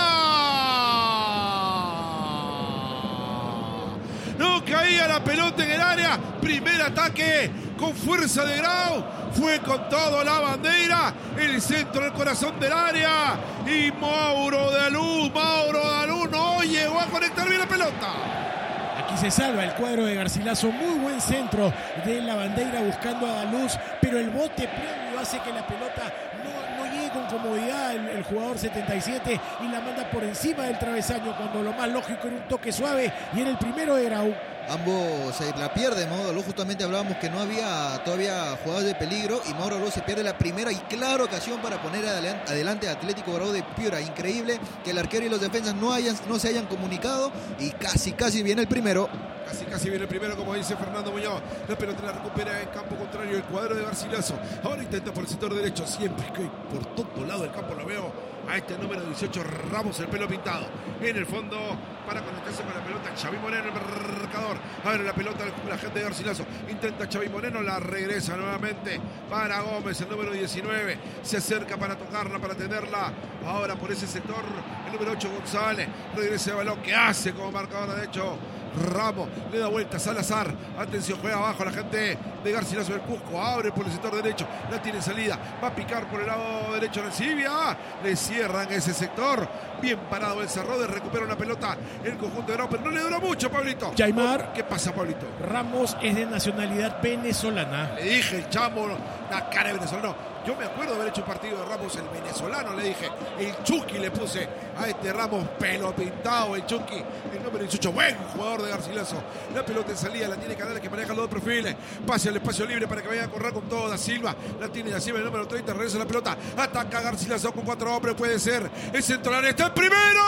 [SPEAKER 1] No caía la pelota en el área. Primer ataque con fuerza de Grau. Fue con todo la bandera. El centro del corazón del área. Y Mauro de Aluz, Mauro de Aluz no llegó a conectar bien la pelota.
[SPEAKER 2] Aquí se salva el cuadro de Garcilaso. Muy buen centro de la bandera buscando a Daluz, pero el bote previo hace que la pelota no, no llegue con comodidad el, el jugador setenta y siete y la manda por encima del travesaño, cuando lo más lógico era un toque suave y era el primero de Grau.
[SPEAKER 3] Ambos se la pierden, Mauro Aluz. Justamente hablábamos que no había todavía jugadas de peligro y Mauro Aluz se pierde la primera y clara ocasión para poner adelante a Atlético Grau de Piura. Increíble que el arquero y los defensas no, hayan, no se hayan comunicado y casi, casi viene el primero.
[SPEAKER 1] Casi, casi viene el primero, como dice Fernando Muñoz. La pelota la recupera en campo contrario el cuadro de Garcilaso. Ahora intenta por el sector derecho, siempre que por todo lado del campo lo veo a este número dieciocho, Ramos, el pelo pintado. En el fondo, para conectarse con la pelota, Xavi Moreno, el marcador. Abre la pelota la gente de Garcilaso. Intenta Xavi Moreno, la regresa nuevamente para Gómez, el número diecinueve. Se acerca para tocarla, para tenerla. Ahora por ese sector, el número ocho, González. Regresa el balón, que hace como marcador derecho Ramos, le da vuelta Salazar. Atención, juega abajo la gente de Garcilaso del Cusco. Abre por el sector derecho, la tiene salida. Va a picar por el lado derecho Recibia. Le cierran ese sector. Bien parado el Cerrodes, recupera una pelota el conjunto de Grau, pero no le dura mucho, Pablito.
[SPEAKER 2] Jaimar.
[SPEAKER 1] ¿Qué pasa, Pablito?
[SPEAKER 2] Ramos es de nacionalidad venezolana.
[SPEAKER 1] Le dije, el chamo, la cara de venezolano. Yo me acuerdo de haber hecho un partido de Ramos, el venezolano, le dije. El Chucky le puse a este Ramos, pelo pintado, el Chucky. El número dieciocho, buen jugador de Garcilaso. La pelota en salida, la tiene Canales, que maneja los dos perfiles. Pase al espacio libre para que vaya a correr con todo Da Silva. La tiene Da Silva, el número treinta, regresa la pelota. Ataca Garcilaso con cuatro hombres, puede ser. El centro del área está el primero.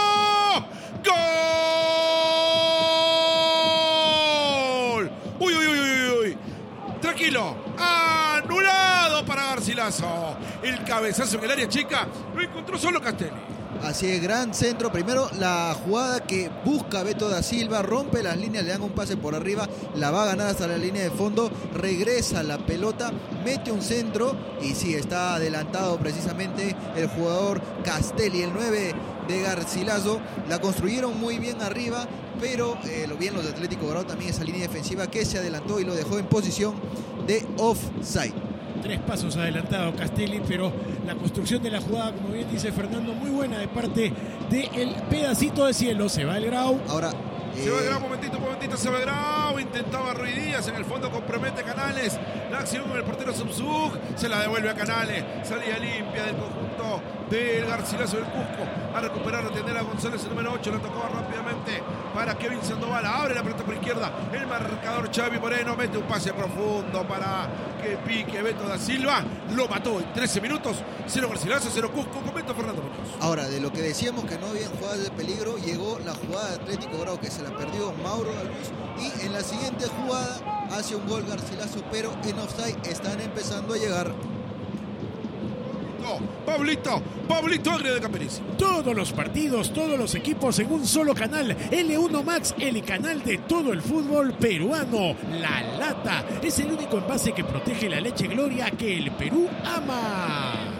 [SPEAKER 1] ¡Gol! Uy, uy, uy, uy, uy. Tranquilo. Anulado para Garcilaso. El cabezazo en el área chica lo encontró solo Castelli.
[SPEAKER 3] Así es, gran centro. Primero la jugada que busca Beto da Silva, rompe las líneas, le dan un pase por arriba, la va a ganar hasta la línea de fondo, regresa la pelota, mete un centro y sí, está adelantado precisamente el jugador Castelli, el nueve de Garcilaso. La construyeron muy bien arriba, pero eh, lo bien los de Atlético Grau también, esa línea defensiva que se adelantó y lo dejó en posición de offside.
[SPEAKER 2] Tres pasos adelantado Castelli, pero la construcción de la jugada, como bien dice Fernando, muy buena de parte del pedacito de cielo. Se va el Grau.
[SPEAKER 3] Ahora
[SPEAKER 1] eh... se va el Grau, momentito, momentito, se va el Grau. Intentaba Ruiz Díaz, en el fondo compromete Canales. La acción con el portero Subzug, se la devuelve a Canales. Salida limpia del conjunto del Garcilaso del Cusco. A recuperar, a atender a González, el número ocho. La tocó rápidamente para Kevin Sandoval. Abre la pelota por izquierda. El marcador Xavi Moreno mete un pase profundo para que pique Beto da Silva. Lo mató en trece minutos. Cero Garcilaso, cero Cusco. Comenta Fernando Muñoz.
[SPEAKER 3] Ahora, de lo que decíamos que no había jugadas de peligro, llegó la jugada de Atlético Grau que se la perdió Mauro Daluz. Y en la siguiente jugada hace un gol Garcilaso, pero en offside. Están empezando a llegar.
[SPEAKER 1] Pablito, Pablito Agria de Camperísimo.
[SPEAKER 2] Todos los partidos, todos los equipos en un solo canal. L uno Max, el canal de todo el fútbol peruano. La Lata es el único envase que protege la leche Gloria que el Perú ama.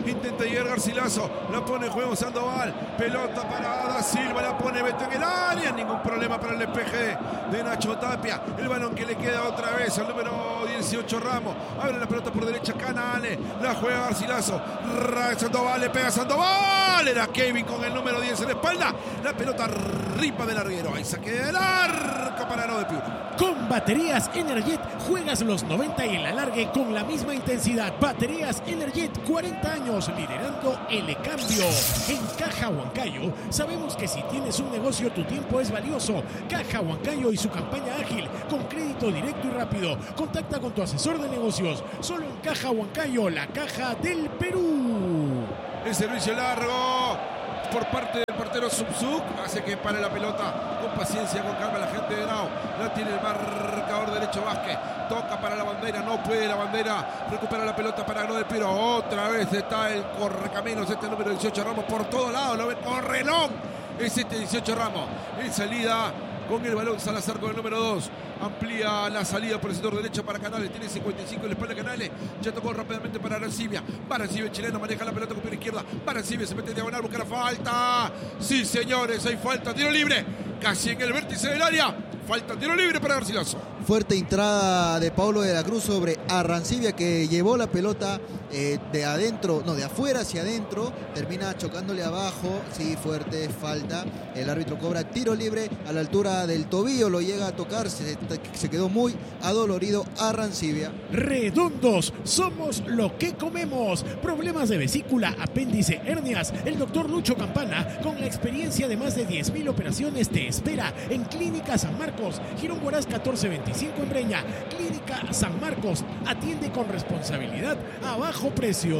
[SPEAKER 1] Intenta llegar Garcilaso. La pone en juego Sandoval. Pelota para Da Silva. La pone Beto en el área. Ningún problema para el despeje de Nacho Tapia. El balón que le queda otra vez al número dieciocho Ramos. Abre la pelota por derecha Canales. La juega Garcilaso. Sandoval le pega a Sandoval. Era Kevin con el número diez en la espalda. La pelota ripa del larguero. Ahí saque del arco para no de Piura.
[SPEAKER 2] Con baterías Energet juegas los noventa y el alargue con la misma intensidad. Baterías Energet, cuarenta años liderando el cambio. En Caja Huancayo sabemos que si tienes un negocio tu tiempo es valioso. Caja Huancayo y su campaña ágil con crédito directo y rápido. Contacta con tu asesor de negocios. Solo en Caja Huancayo, la caja del Perú.
[SPEAKER 1] El servicio largo por parte del portero Subzuk hace que pare la pelota con paciencia, con calma la gente de Grau. La tiene el marcador derecho Vázquez. Toca para la bandera, no puede la bandera. Recupera la pelota para Gno del Piro. Otra vez está el correcaminos, este número dieciocho Ramos por todos lados. Lo ve correlón. Es este dieciocho Ramos. En salida con el balón Salazar con el número dos. Amplía la salida por el sector derecho para Canales. Tiene cincuenta y cinco en la espalda Canales. Ya tocó rápidamente para Arancibia. Arancibia, el chileno, maneja la pelota con pierna izquierda. Arancibia se mete en diagonal, busca la falta. Sí, señores, hay falta. Tiro libre. Casi en el vértice del área. Falta, tiro libre para Garcilaso.
[SPEAKER 3] Fuerte entrada de Paulo de la Cruz sobre Arancibia, que llevó la pelota eh, de adentro, no, de afuera hacia adentro. Termina chocándole abajo. Sí, fuerte, falta. El árbitro cobra tiro libre a la altura del tobillo. Lo llega a tocar. Se, se quedó muy adolorido Arancibia.
[SPEAKER 2] Redondos, somos lo que comemos. Problemas de vesícula, apéndice, hernias. El doctor Lucho Campana, con la experiencia de más de diez mil operaciones, te espera en Clínica San Marcos, Girón Huaraz catorce veinticinco en Breña. Clínica San Marcos, atiende con responsabilidad a bajo precio.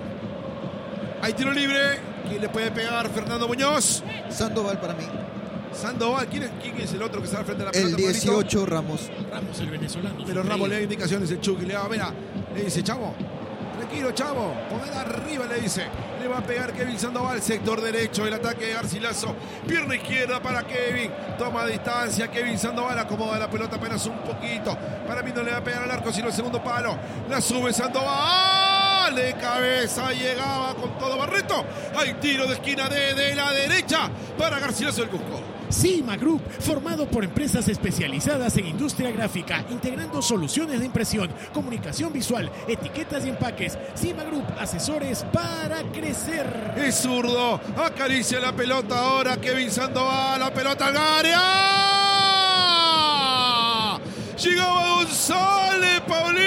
[SPEAKER 1] Hay tiro libre. ¿Quién le puede pegar? Fernando Muñoz.
[SPEAKER 3] Sandoval para mí.
[SPEAKER 1] Sandoval, ¿quién es, quién es el otro que está al frente de la pelota?
[SPEAKER 3] El dieciocho Ramos.
[SPEAKER 2] Ramos, el venezolano.
[SPEAKER 1] Pero Ramos le da indicaciones, el Chucky le da, mira, le dice, chavo, tranquilo, chavo, ponela arriba, le dice. Le va a pegar Kevin Sandoval, sector derecho, el ataque de Garcilaso. Pierna izquierda para Kevin. Toma distancia, Kevin Sandoval acomoda la pelota apenas un poquito. Para mí no le va a pegar al arco, sino el segundo palo. La sube Sandoval. De cabeza llegaba con todo Barreto. Hay tiro de esquina de, de la derecha para Garcilaso del Cusco.
[SPEAKER 2] Cima Group, formado por empresas especializadas en industria gráfica, integrando soluciones de impresión, comunicación visual, etiquetas y empaques. Cima Group, asesores para crecer.
[SPEAKER 1] Es zurdo, acaricia la pelota ahora Kevin Sandoval, la pelota al área. Llegaba González,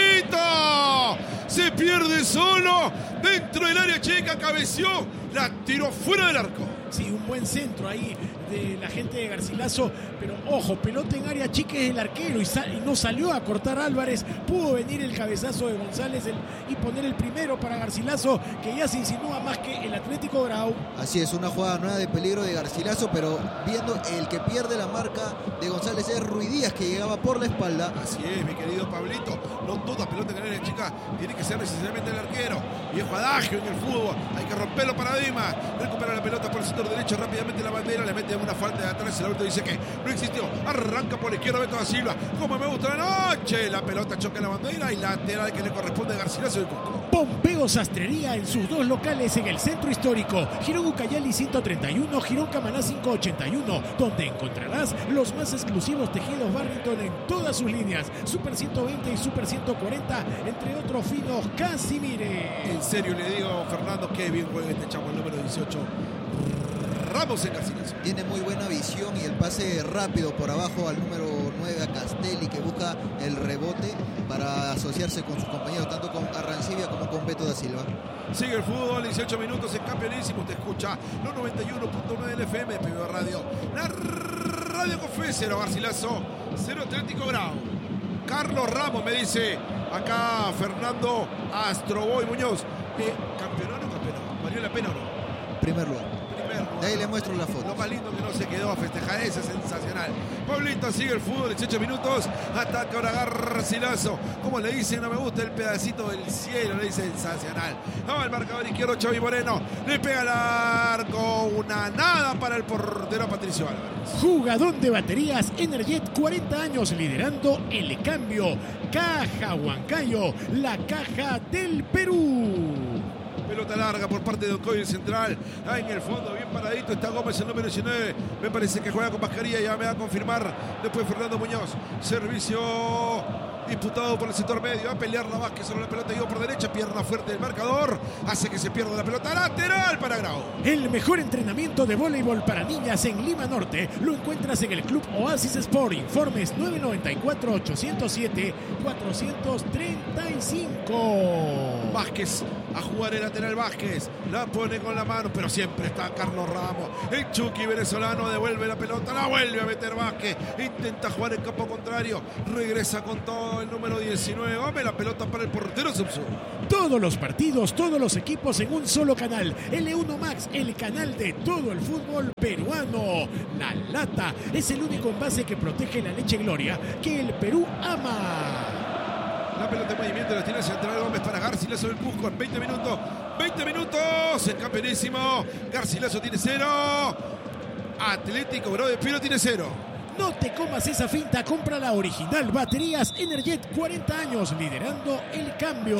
[SPEAKER 1] Pablito. Se pierde solo dentro del área chica, cabeció, la tiró fuera del arco.
[SPEAKER 2] Sí, un buen centro ahí de la gente de Garcilaso, pero ojo, pelota en área chica es el arquero y, sal, y no salió a cortar Álvarez. Pudo venir el cabezazo de González el, y poner el primero para Garcilaso, que ya se insinúa más que el Atlético Grau.
[SPEAKER 3] Así es, una jugada nueva de peligro de Garcilaso, pero viendo el que pierde la marca de González es Ruidíaz, que llegaba por la espalda.
[SPEAKER 1] Así es, mi querido Pablito, no toda pelota en área chica tiene que ser necesariamente el arquero. Viejo adagio en el fútbol, hay que romper los paradigmas. Recupera la pelota por el sector derecho, rápidamente la bandera, le mete una falta de atrás, el árbitro dice que no existió. Arranca por la izquierda Beto da Silva, como me gusta la noche. La pelota choca en la bandera y lateral que le corresponde a Garcilaso del Cusco.
[SPEAKER 2] Pompeo Sastrería en sus dos locales en el centro histórico, Girón Ucayali ciento treinta y uno, Girón Camaná quinientos ochenta y uno, donde encontrarás los más exclusivos tejidos Barrington en todas sus líneas, Super ciento veinte y Super ciento cuarenta, entre otros finos Casimire.
[SPEAKER 1] En serio le digo, Fernando, que bien juega este chavo, el número dieciocho. Ramos en Garcilaso.
[SPEAKER 3] Tiene muy buena visión y el pase rápido por abajo al número nueve, a Castelli, que busca el rebote para asociarse con sus compañeros, tanto con Arancibia como con Beto da Silva.
[SPEAKER 1] Sigue el fútbol, dieciocho minutos en Campeonísimo. Te escucha los noventa y uno punto nueve del F M de P B Radio. La radio Cofé, cero Garcilaso, cero Atlético Grau. Carlos Ramos me dice acá Fernando Astroboy Muñoz. Eh, ¿Campeón o no campeón? ¿Valió la pena o no?
[SPEAKER 3] Primer lugar. De ahí le muestro la foto.
[SPEAKER 1] Lo más lindo que no se quedó a festejar, ese es sensacional. Pablito, sigue el fútbol, dieciocho minutos. Ataca ahora Garcilaso. Como le dicen, no me gusta el pedacito del cielo, le dice sensacional. Va el marcador izquierdo, Xavi Moreno. Le pega al arco. Una nada para el portero Patricio Álvarez.
[SPEAKER 2] Jugador de baterías Energet, cuarenta años liderando el cambio. Caja Huancayo, la caja del Perú.
[SPEAKER 1] pelota larga por parte de Doncoy, el central. Ahí en el fondo, bien paradito, está Gómez, el número diecinueve. Me parece que juega con mascarilla, ya me va a confirmar. Después Fernando Muñoz. Servicio disputado por el sector medio. A pelear la Vázquez sobre la pelota, digo por derecha. Pierna fuerte del marcador. Hace que se pierda la pelota. Lateral para Grau.
[SPEAKER 2] El mejor entrenamiento de voleibol para niñas en Lima Norte lo encuentras en el Club Oasis Sport. Informes nueve nueve cuatro, ocho cero siete, cuatro tres cinco.
[SPEAKER 1] Vázquez a jugar el lateral. Vázquez la pone con la mano, pero siempre está Carlos Ramos. El Chucky venezolano devuelve la pelota, la vuelve a meter Vázquez. Intenta jugar en campo contrario. Regresa con todo el número diecinueve. Gómez, la pelota para el portero Subsu.
[SPEAKER 2] Todos los partidos, todos los equipos en un solo canal. L uno Max, el canal de todo el fútbol peruano. La Lata es el único envase que protege la leche Gloria que el Perú ama.
[SPEAKER 1] La pelota en movimiento la tiene central Gómez para Garcilaso del Cusco en veinte minutos. veinte minutos. El campeonísimo. Garcilaso tiene cero. Atlético Bro de Piero tiene cero.
[SPEAKER 2] No te comas esa finta, compra la original. Baterías Energet, cuarenta años, liderando el cambio.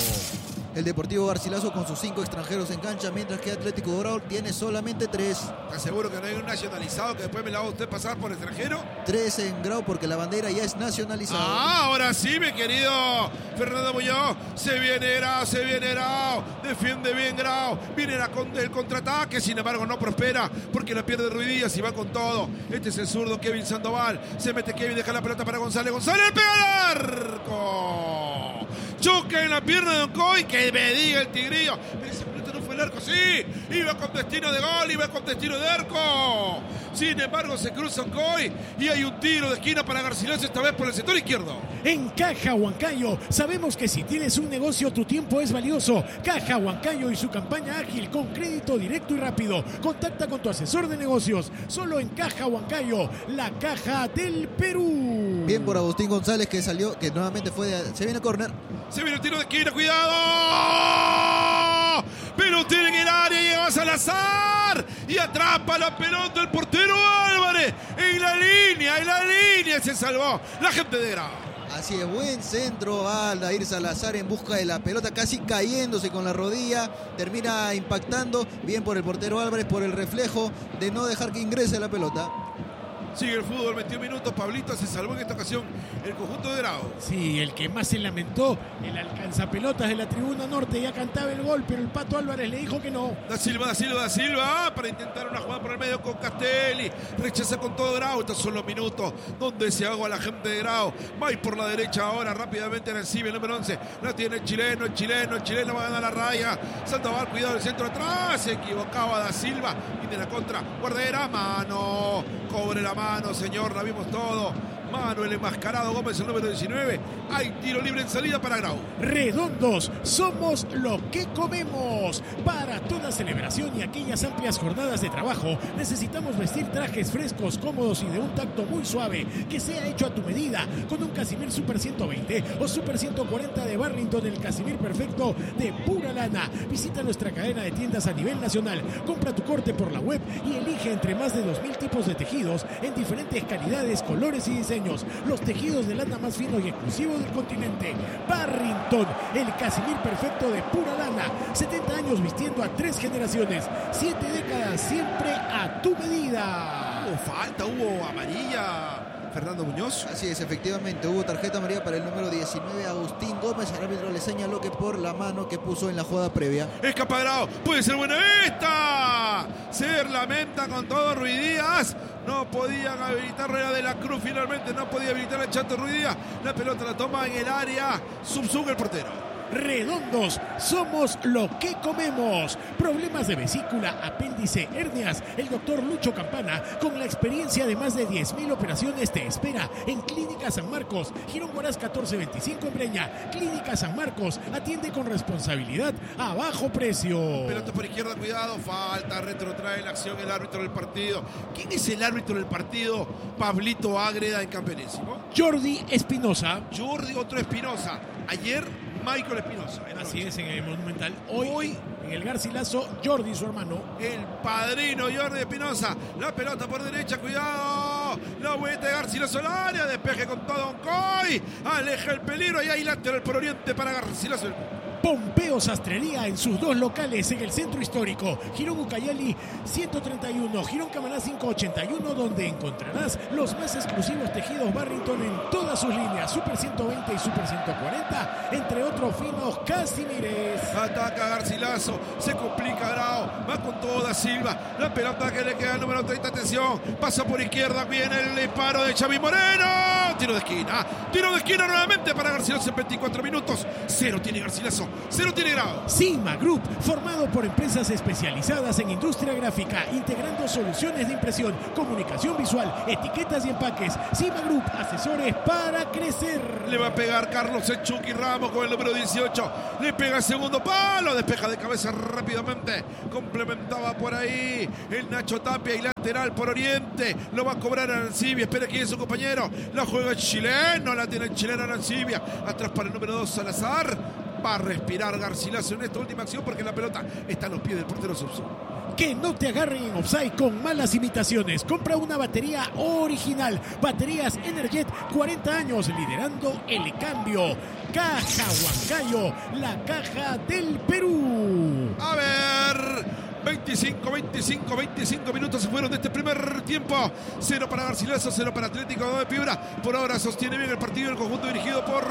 [SPEAKER 3] El Deportivo Garcilaso con sus cinco extranjeros en cancha, mientras que Atlético Dorado tiene solamente tres.
[SPEAKER 1] ¿Estás seguro que no hay un nacionalizado que después me la va a usted pasar por extranjero?
[SPEAKER 3] Tres en Grau porque la bandera ya es nacionalizada.
[SPEAKER 1] Ah, ahora sí, mi querido Fernando Muñoz. Se viene Grau, se viene Grau. Defiende bien Grau. Viene la con, el contraataque, sin embargo no prospera porque la pierde Ruidías y va con todo. Este es el zurdo Kevin Sandoval. Se mete Kevin, deja la pelota para González. González pega al arco. Choca en la pierna de Doncoy, que me diga el tigrillo. Ese momento no fue el arco, sí. Iba con destino de gol, iba con destino de arco. Sin embargo, se cruza Doncoy y hay un tiro de esquina para Garcilaso, esta vez por el sector izquierdo.
[SPEAKER 2] En Caja Huancayo, sabemos que si tienes un negocio, tu tiempo es valioso. Caja Huancayo y su campaña ágil con crédito directo y rápido. Contacta con tu asesor de negocios. Solo en Caja Huancayo, la caja del Perú.
[SPEAKER 3] Bien por Agustín González que salió, que nuevamente fue de, se viene a córner.
[SPEAKER 1] Se viene el tiro de esquina, cuidado. Pelotero en el área, llega Salazar y atrapa la pelota el portero Álvarez. En la línea, en la línea se salvó la gente de Grau.
[SPEAKER 3] Así es, buen centro a Aldair Salazar en busca de la pelota, casi cayéndose con la rodilla, termina impactando, bien por el portero Álvarez, por el reflejo de no dejar que ingrese la pelota.
[SPEAKER 1] Sigue el fútbol, veintiún minutos, Pablito se salvó en esta ocasión el conjunto de Grau.
[SPEAKER 2] Sí, el que más se lamentó, el alcanzapelotas de la tribuna norte, ya cantaba el gol, pero el Pato Álvarez le dijo que no.
[SPEAKER 1] Da Silva, Da Silva, Da Silva, para intentar una jugada por el medio con Castelli, rechaza con todo Grau. Estos son los minutos donde se ahoga la gente de Grau. Va y por la derecha ahora, rápidamente en el C I B, el número once, la tiene el chileno, el chileno, el chileno va a ganar la raya. Sandoval, cuidado, el centro atrás, se equivocaba Da Silva, y de la contra, guardera, mano, cobre la mano. Mano, señor, la vimos todo. Mano, el enmascarado Gómez, el número diecinueve. Hay tiro libre en salida para Grau.
[SPEAKER 2] Redondos, somos lo que comemos. Para toda celebración y aquellas amplias jornadas de trabajo, necesitamos vestir trajes frescos, cómodos y de un tacto muy suave, que sea hecho a tu medida, con un Casimir Super ciento veinte o Super ciento cuarenta de Barrington, el Casimir perfecto de pura lana. Visita nuestra cadena de tiendas a nivel nacional, compra tu corte por la web y elige entre más de dos mil tipos de tejidos en diferentes calidades, colores y diseños. Los tejidos de lana más finos y exclusivos del continente. Barrington, el Casimir perfecto de pura lana. setenta años vistiendo a tres generaciones. siete décadas siempre a tu medida.
[SPEAKER 1] Hubo falta, hubo amarilla. Fernando Muñoz.
[SPEAKER 3] Así es, efectivamente, hubo tarjeta amarilla para el número diecinueve, Agustín Gómez. El árbitro le señaló que por la mano que puso en la jugada previa.
[SPEAKER 1] Escapa Grau, puede ser buena esta. Se lamenta con todo Ruidías. No podían habilitar Rueda de la Cruz, finalmente no podía habilitar a Chato Ruidías. La pelota la toma en el área, subsuga el portero.
[SPEAKER 2] Redondos, somos lo que comemos. Problemas de vesícula, apéndice, hernias. El doctor Lucho Campana, con la experiencia de más de diez mil operaciones, te espera en Clínica San Marcos, Girón Guaraz catorce veinticinco en Breña. Clínica San Marcos, atiende con responsabilidad a bajo precio.
[SPEAKER 1] Pelota por izquierda, cuidado, falta, retrotrae la acción el árbitro del partido. ¿Quién es el árbitro del partido? Pablito Ágreda en campeonísimo.
[SPEAKER 2] Jordi Espinosa.
[SPEAKER 1] Jordi, otro Espinosa. Ayer Michael Espinosa.
[SPEAKER 2] Así es, en el Monumental. Hoy,
[SPEAKER 1] Hoy
[SPEAKER 2] en el Garcilaso, Jordi, su hermano.
[SPEAKER 1] El padrino Jordi Espinosa. La pelota por derecha, cuidado. La vuelta de Garcilaso al área. Despeje con todo Doncoy. Aleja el peligro y ahí lateral por oriente para Garcilaso.
[SPEAKER 2] Pompeo Sastrería en sus dos locales en el centro histórico, Girón Ucayali ciento treinta y uno, Girón Camaná quinientos ochenta y uno, donde encontrarás los más exclusivos tejidos Barrington en todas sus líneas, Super ciento veinte y Super ciento cuarenta, entre otros finos Casimires.
[SPEAKER 1] Ataca Garcilaso, se complica Grau, va con todo Da Silva, la pelota que le queda al número treinta, atención, pasa por izquierda, viene el disparo de Xavi Moreno, tiro de esquina, tiro de esquina nuevamente para Garcilaso en veinticuatro minutos, cero tiene Garcilaso, cero tiene Grau.
[SPEAKER 2] Sigma Group, formado por empresas especializadas en industria gráfica, integrando soluciones de impresión, comunicación visual, etiquetas y empaques. Sigma Group, asesores para crecer.
[SPEAKER 1] Le va a pegar Carlos el Chucky Ramos con el número dieciocho, le pega el segundo palo, despeja de cabeza rápidamente, complementaba por ahí el Nacho Tapia y lateral por Oriente, lo va a cobrar Arancibia, espera quién es su compañero, la juega el chileno, la tiene el chileno Arancibia, atrás para el número dos Salazar, va a respirar Garcilaso en esta última acción porque la pelota está a los pies del portero Subso.
[SPEAKER 2] Que no te agarren en offside con malas imitaciones. Compra una batería original. Baterías Energet, cuarenta años liderando el cambio. Caja Huancayo, la caja del Perú.
[SPEAKER 1] A ver, veinticinco, veinticinco, veinticinco minutos se fueron de este primer tiempo. Cero para Garcilaso, cero para Atlético de Piura. Por ahora sostiene bien el partido el conjunto dirigido por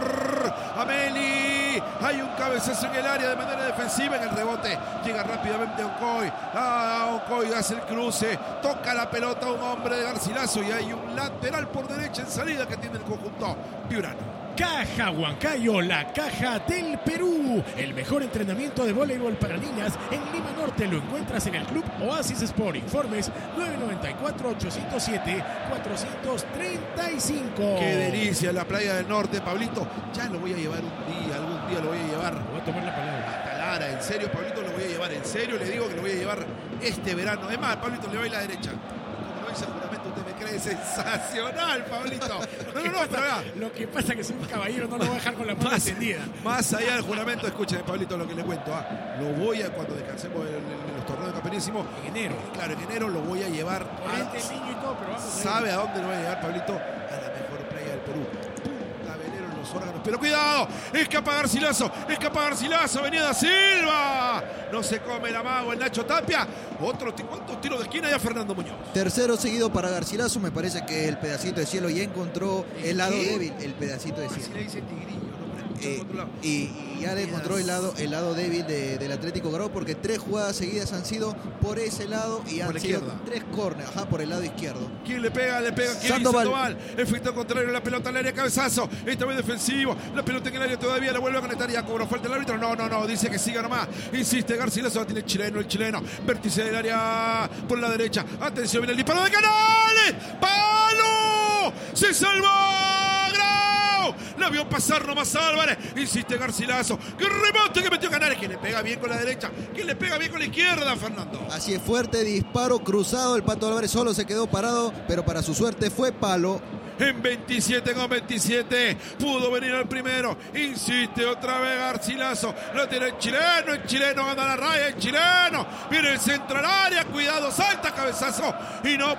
[SPEAKER 1] Ameli. Hay un cabezazo en el área de manera defensiva. En el rebote llega rápidamente Ocoy. Ah, Ocoy hace el cruce, toca la pelota a un hombre de Garcilaso y hay un lateral por derecha en salida que tiene el conjunto piurano.
[SPEAKER 2] Caja Huancayo, la caja del Perú. El mejor entrenamiento de voleibol para niñas en Lima Norte lo encuentras en el Club Oasis Sport. Informes nueve nueve cuatro, ocho cero siete, cuatro tres cinco.
[SPEAKER 1] Qué delicia la playa del norte, Pablito. Ya lo voy a llevar un día, algún día lo voy a llevar.
[SPEAKER 2] Voy a tomar la palabra.
[SPEAKER 1] Hasta Lara, en serio, Pablito, lo voy a llevar. En serio, le digo que lo voy a llevar este verano. Es más, Pablito, le voy a la derecha. Como no hice juramento, usted me cree sensacional, Pablito. No, no, no, pero vea.
[SPEAKER 2] Lo que pasa es que soy un caballero, no lo voy a dejar con la mano
[SPEAKER 1] Más,
[SPEAKER 2] extendida.
[SPEAKER 1] más allá del juramento, escúcheme, Pablito, lo que le cuento. ¿ah? Lo voy a, cuando descansemos en, en los torneos de campeonísimo,
[SPEAKER 2] En enero.
[SPEAKER 1] claro, en enero lo voy a llevar.
[SPEAKER 2] Corriente,
[SPEAKER 1] A,
[SPEAKER 2] niño y todo, pero vamos a ir.
[SPEAKER 1] ¿Sabe a dónde lo voy a llevar, Pablito? A la mejor playa del Perú. Punta Velero en los órganos. Pero cuidado, escapa Garcilaso, escapa Garcilaso, venía Da Silva. No se come el amago el Nacho Tapia. Otro, ¿cuántos tiros de esquina ya Fernando Muñoz?
[SPEAKER 3] Tercero seguido para Garcilaso, me parece que el pedacito de cielo ya encontró el lado
[SPEAKER 1] ¿Qué?
[SPEAKER 3] débil, el pedacito de
[SPEAKER 1] Así
[SPEAKER 3] cielo.
[SPEAKER 1] le dice Tigrillo, ¿no?
[SPEAKER 3] Eh,
[SPEAKER 1] Por otro lado.
[SPEAKER 3] y, y ya le encontró el lado, el lado débil de- del Atlético Grau, porque tres jugadas seguidas han sido por ese lado y
[SPEAKER 1] Por
[SPEAKER 3] han
[SPEAKER 1] la
[SPEAKER 3] sido
[SPEAKER 1] izquierda.
[SPEAKER 3] tres córneres, ajá, por el lado izquierdo.
[SPEAKER 1] ¿Quién le pega? Le pega Kevin
[SPEAKER 3] Sandoval.
[SPEAKER 1] Sandoval. Efecto contrario, la pelota al área, cabezazo. Esta vez defensivo. La pelota en el área todavía la vuelve a conectar. Ya cobró falta el árbitro. No, no, no. Dice que siga nomás. Insiste Garcilaso. La tiene el chileno, el chileno. Vértice del área por la derecha. Atención, viene el disparo de Canales. ¡Palo! ¡Se salvó! ¡Grau! La vio pasar nomás Álvarez. Insiste Garcilaso. ¡Qué rebote que metió Canales! Que le pega bien con la derecha. Que le pega bien con la izquierda, Fernando.
[SPEAKER 3] Así es, fuerte disparo cruzado, el Pato Álvarez solo se quedó parado, pero para su suerte fue palo.
[SPEAKER 1] En veintisiete con veintisiete pudo venir al primero, insiste otra vez Garcilaso, lo tiene el chileno, el chileno gana la raya, el chileno viene el centro al área, cuidado, salta cabezazo y no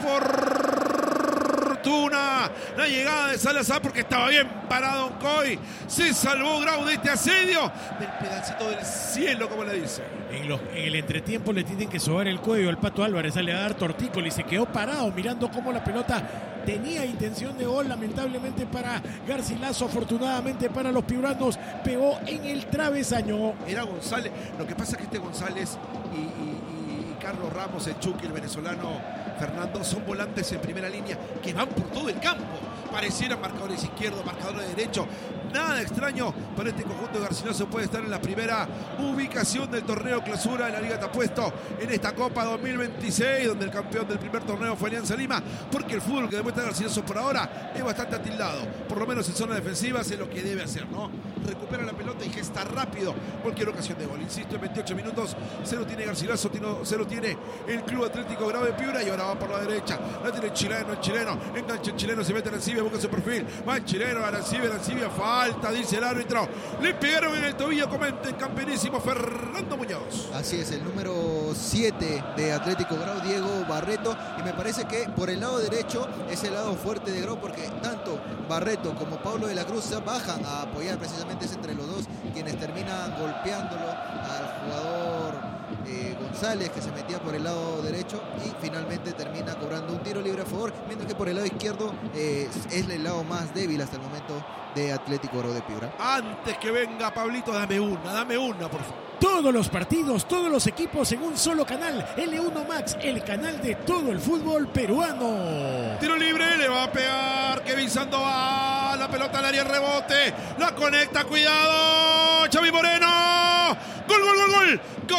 [SPEAKER 1] por fortuna la llegada de Salazar porque estaba bien parado Oncoy, se salvó Grau de este asedio del pedacito del cielo, como le dice.
[SPEAKER 2] En, los, en el entretiempo le tienen que sobar el cuello al Pato Álvarez, sale a dar tortícolis y se quedó parado mirando cómo la pelota tenía intención de gol, lamentablemente para Garcilaso, afortunadamente para los piuranos, pegó en el travesaño.
[SPEAKER 1] Era González, lo que pasa es que este González y, y, y Carlos Ramos, el Chucky, el venezolano Fernando, son volantes en primera línea que van por todo el campo, parecieran marcadores izquierdos, marcadores derecho. Nada extraño para este conjunto de Garcilaso, puede estar en la primera ubicación del torneo clausura de la Liga Tapuesto en esta Copa dos mil veintiséis, donde el campeón del primer torneo fue Alianza Lima, porque el fútbol que demuestra Garcilaso por ahora es bastante atildado, por lo menos en zona defensiva hace lo que debe hacer, ¿no? Recupera la pelota y gesta rápido cualquier ocasión de gol. Insisto, en veintiocho minutos, cero tiene Garcilaso, cero tiene el Club Atlético Grau de Piura y ahora va por la derecha, la tiene el chileno, el chileno, engancha el chileno, se mete en Arancibia, busca su perfil, va el chileno, Arancibia, Arancibia, falta, dice el árbitro, le pegaron en el tobillo, comenta el campeonísimo Fernando Muñoz.
[SPEAKER 3] Así es, el número siete de Atlético Grau, Diego Barreto, y me parece que por el lado derecho es el lado fuerte de Grau, porque tanto Barreto como Pablo de la Cruz bajan a apoyar, precisamente es entre los dos quienes terminan golpeándolo al jugador eh, González, que se metía por el lado derecho, y finalmente termina cobrando un tiro libre a favor, mientras que por el lado izquierdo eh, es el lado más débil hasta el momento de Atlético Grau de Piura.
[SPEAKER 1] Antes que venga Pablito, dame una, dame una, por favor.
[SPEAKER 2] Todos los partidos, todos los equipos en un solo canal. L uno Max, el canal de todo el fútbol peruano.
[SPEAKER 1] Tiro libre, le va a pegar Kevin Sandoval. La pelota al área, rebote. La conecta, cuidado. Xavi Moreno. Gol, gol, gol, gol.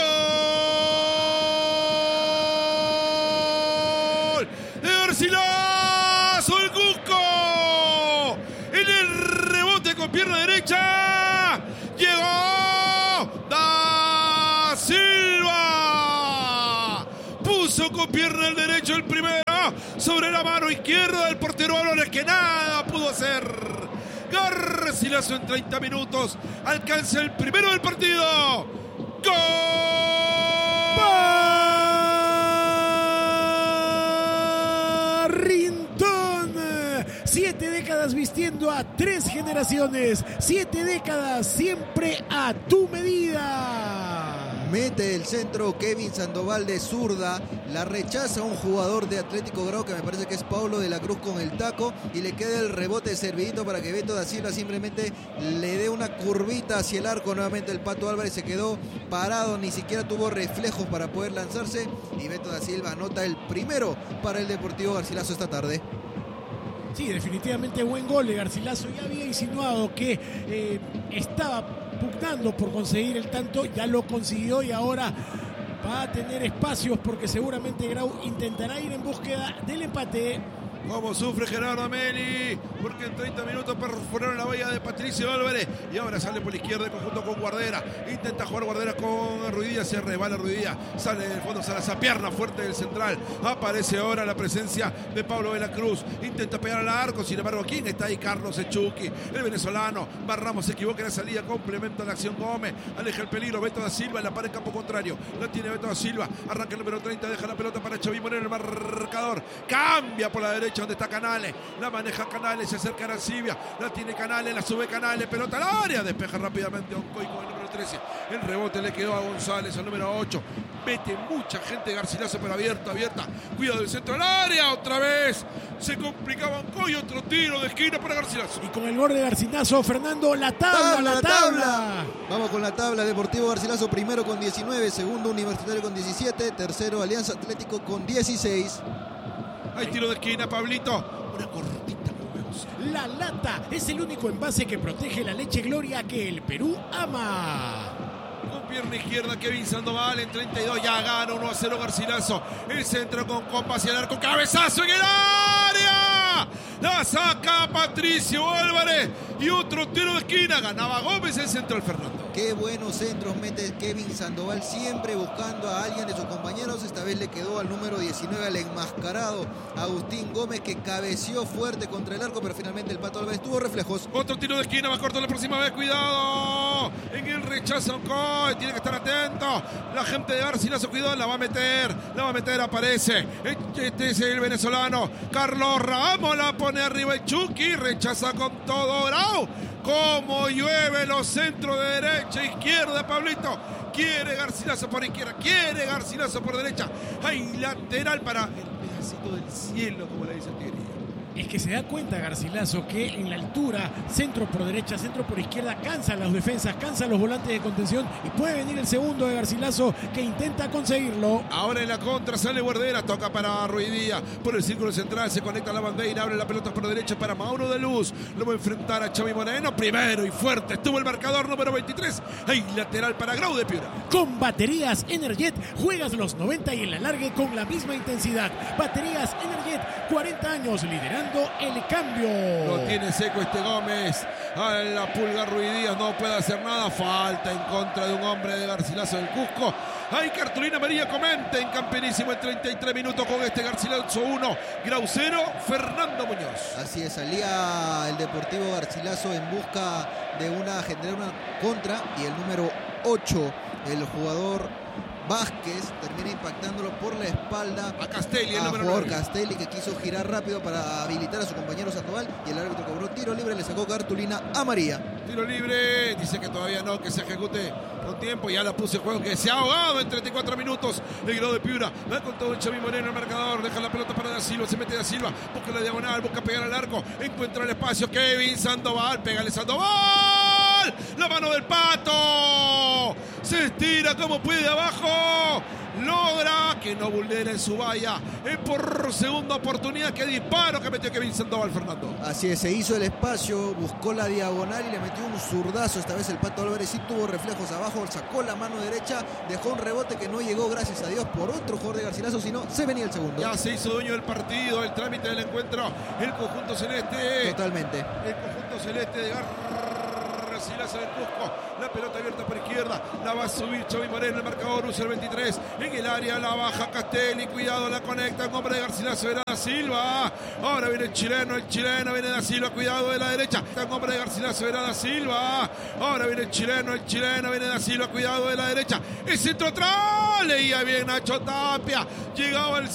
[SPEAKER 1] Gol de Garcilaso, el Cusco. En el rebote con pierna derecha. Llegó Da Silva. Puso con pierna el derecho el primero sobre la mano izquierda del portero Álvarez, que nada pudo hacer. Garcilaso en treinta minutos alcanza el primero del partido. ¡Gol!
[SPEAKER 2] Rintón. Siete décadas vistiendo a tres generaciones. Siete décadas siempre a tu medida.
[SPEAKER 3] Mete el centro Kevin Sandoval de zurda, la rechaza un jugador de Atlético Grau, que me parece que es Paulo de la Cruz, con el taco, y le queda el rebote servidito para que Beto da Silva simplemente le dé una curvita hacia el arco. Nuevamente el Pato Álvarez se quedó parado, ni siquiera tuvo reflejos para poder lanzarse, y Beto da Silva anota el primero para el Deportivo Garcilaso esta tarde.
[SPEAKER 2] Sí, definitivamente buen gol de Garcilaso. Ya había insinuado que eh, estaba pugnando por conseguir el tanto, ya lo consiguió y ahora va a tener espacios porque seguramente Grau intentará ir en búsqueda del empate.
[SPEAKER 1] Cómo sufre Gerardo Ameli, porque en treinta minutos perforaron la valla de Patricio Álvarez y ahora sale por la izquierda en conjunto con Guardera. Intenta jugar Guardera con Ruidía, se resbala Ruidía, sale del fondo, sale esa pierna fuerte del central. Aparece ahora la presencia de Pablo de la Cruz, intenta pegar al arco, sin embargo, ¿quién está ahí? Carlos Echuqui, el venezolano. Barramos se equivoca en la salida, complementa la acción Gómez, aleja el peligro. Beto da Silva en la pared en campo contrario, la tiene Beto da Silva, arranca el número treinta, deja la pelota para Xavi Moreno, el marcador, cambia por la derecha donde está Canales, la maneja Canales, se acerca a Arancibia, la tiene Canales, la sube Canales, pelota al área, despeja rápidamente a Oncoy con el número trece, el rebote le quedó a González, al número ocho, mete mucha gente Garcilaso, pero abierta, abierta, cuidado del centro al área, otra vez, se complicaba Oncoy, otro tiro de esquina para Garcilaso.
[SPEAKER 2] Y con el gol de Garcilaso, Fernando, la tabla, tabla la tabla. tabla.
[SPEAKER 3] Vamos con la tabla. Deportivo Garcilaso primero con diecinueve, segundo Universitario con diecisiete, tercero Alianza Atlético con dieciséis.
[SPEAKER 1] Hay tiro de esquina, Pablito. Una cortita, como vemos.
[SPEAKER 2] La lata es el único envase que protege la leche Gloria que el Perú ama.
[SPEAKER 1] Con pierna izquierda Kevin Sandoval en treinta y dos, ya gana uno a cero Garcilaso. El centro con compa hacia el arco, cabezazo en el área. La saca Patricio Álvarez y otro tiro de esquina. Ganaba Gómez el central, Fernando.
[SPEAKER 3] Qué buenos centros mete Kevin Sandoval, siempre buscando a alguien de sus compañeros. Esta vez le quedó al número diecinueve, al enmascarado Agustín Gómez, que cabeció fuerte contra el arco, pero finalmente el Pato Álvarez tuvo reflejos.
[SPEAKER 1] Otro tiro de esquina, más corto la próxima vez, cuidado. En el rechazo, Oncoy, tiene que estar atento. La gente de Garcilaso, cuidado, la va a meter, la va a meter, aparece. Este es el venezolano, Carlos Ramos, la pone arriba el Chucky, rechaza con todo Grau. Como llueve los centros de derecha e izquierda, Pablito. Quiere Garcilaso por izquierda, quiere Garcilaso por derecha. Hay lateral para el pedacito del cielo, como le dice el Tigre.
[SPEAKER 2] Es que se da cuenta Garcilaso que en la altura, centro por derecha, centro por izquierda, cansa las defensas, cansa los volantes de contención y puede venir el segundo de Garcilaso que intenta conseguirlo.
[SPEAKER 1] Ahora en la contra sale Guardera, toca para Ruidía, por el círculo central se conecta la bandera, abre la pelota por derecha para Mauro de Luz, lo va a enfrentar a Xavi Moreno, primero y fuerte, estuvo el marcador número veintitrés, hay lateral para Grau de Piura.
[SPEAKER 2] Con baterías Energet juegas los noventa y en la largue con la misma intensidad. Baterías Energet, cuarenta años liderando el cambio.
[SPEAKER 1] Lo tiene seco este Gómez. A la pulga Ruidías no puede hacer nada. Falta en contra de un hombre de Garcilaso del Cusco. Hay cartulina María Comente en campeonísimo en treinta y tres minutos con este Garcilaso uno, Grau cero, Fernando Muñoz.
[SPEAKER 3] Así es, salía el Deportivo Garcilaso en busca de una generar una contra y el número ocho, el jugador Vázquez termina impactándolo por la espalda
[SPEAKER 1] a Castelli, el
[SPEAKER 3] a
[SPEAKER 1] número
[SPEAKER 3] jugador
[SPEAKER 1] nueve.
[SPEAKER 3] Castelli, que quiso girar rápido para habilitar a su compañero Sandoval, y el árbitro cobró tiro libre, le sacó cartulina amarilla.
[SPEAKER 1] Tiro libre, dice que todavía no, que se ejecute con tiempo. Ya la puse en juego, que se ha ahogado en treinta y cuatro minutos. El grado de Piura va con todo el Xavi Moreno, el marcador, deja la pelota para Da Silva, se mete Da Silva, busca la diagonal, busca pegar al arco, encuentra el espacio, Kevin Sandoval, pégale Sandoval, la mano del Pato, se estira como puede abajo, logra que no vulnere en su valla, es por segunda oportunidad, que disparo que metió Kevin Sandoval, Fernando.
[SPEAKER 3] Así es, se hizo el espacio, buscó la diagonal y le metió un zurdazo. Esta vez el Pato Álvarez sí tuvo reflejos abajo, sacó la mano derecha, dejó un rebote que no llegó, gracias a Dios, por otro jugador de Garcilaso, sino se venía el segundo.
[SPEAKER 1] Ya se hizo dueño del partido, el trámite del encuentro, el conjunto celeste.
[SPEAKER 3] Totalmente.
[SPEAKER 1] El conjunto celeste de Garcilaso del Cusco, la pelota abierta por izquierda, la va a subir Xavi Moreno, el marcador usa el veintitrés, en el área la baja Castelli, cuidado, la conecta, un hombre de Garcilaso, era Da Silva, ahora viene el chileno, el chileno, viene Da Silva, cuidado de la derecha, un hombre de Garcilaso, era Da Silva, ahora viene el chileno, el chileno, viene Da Silva, cuidado de la derecha, el centro atrás, leía bien Nacho Tapia, llegaba el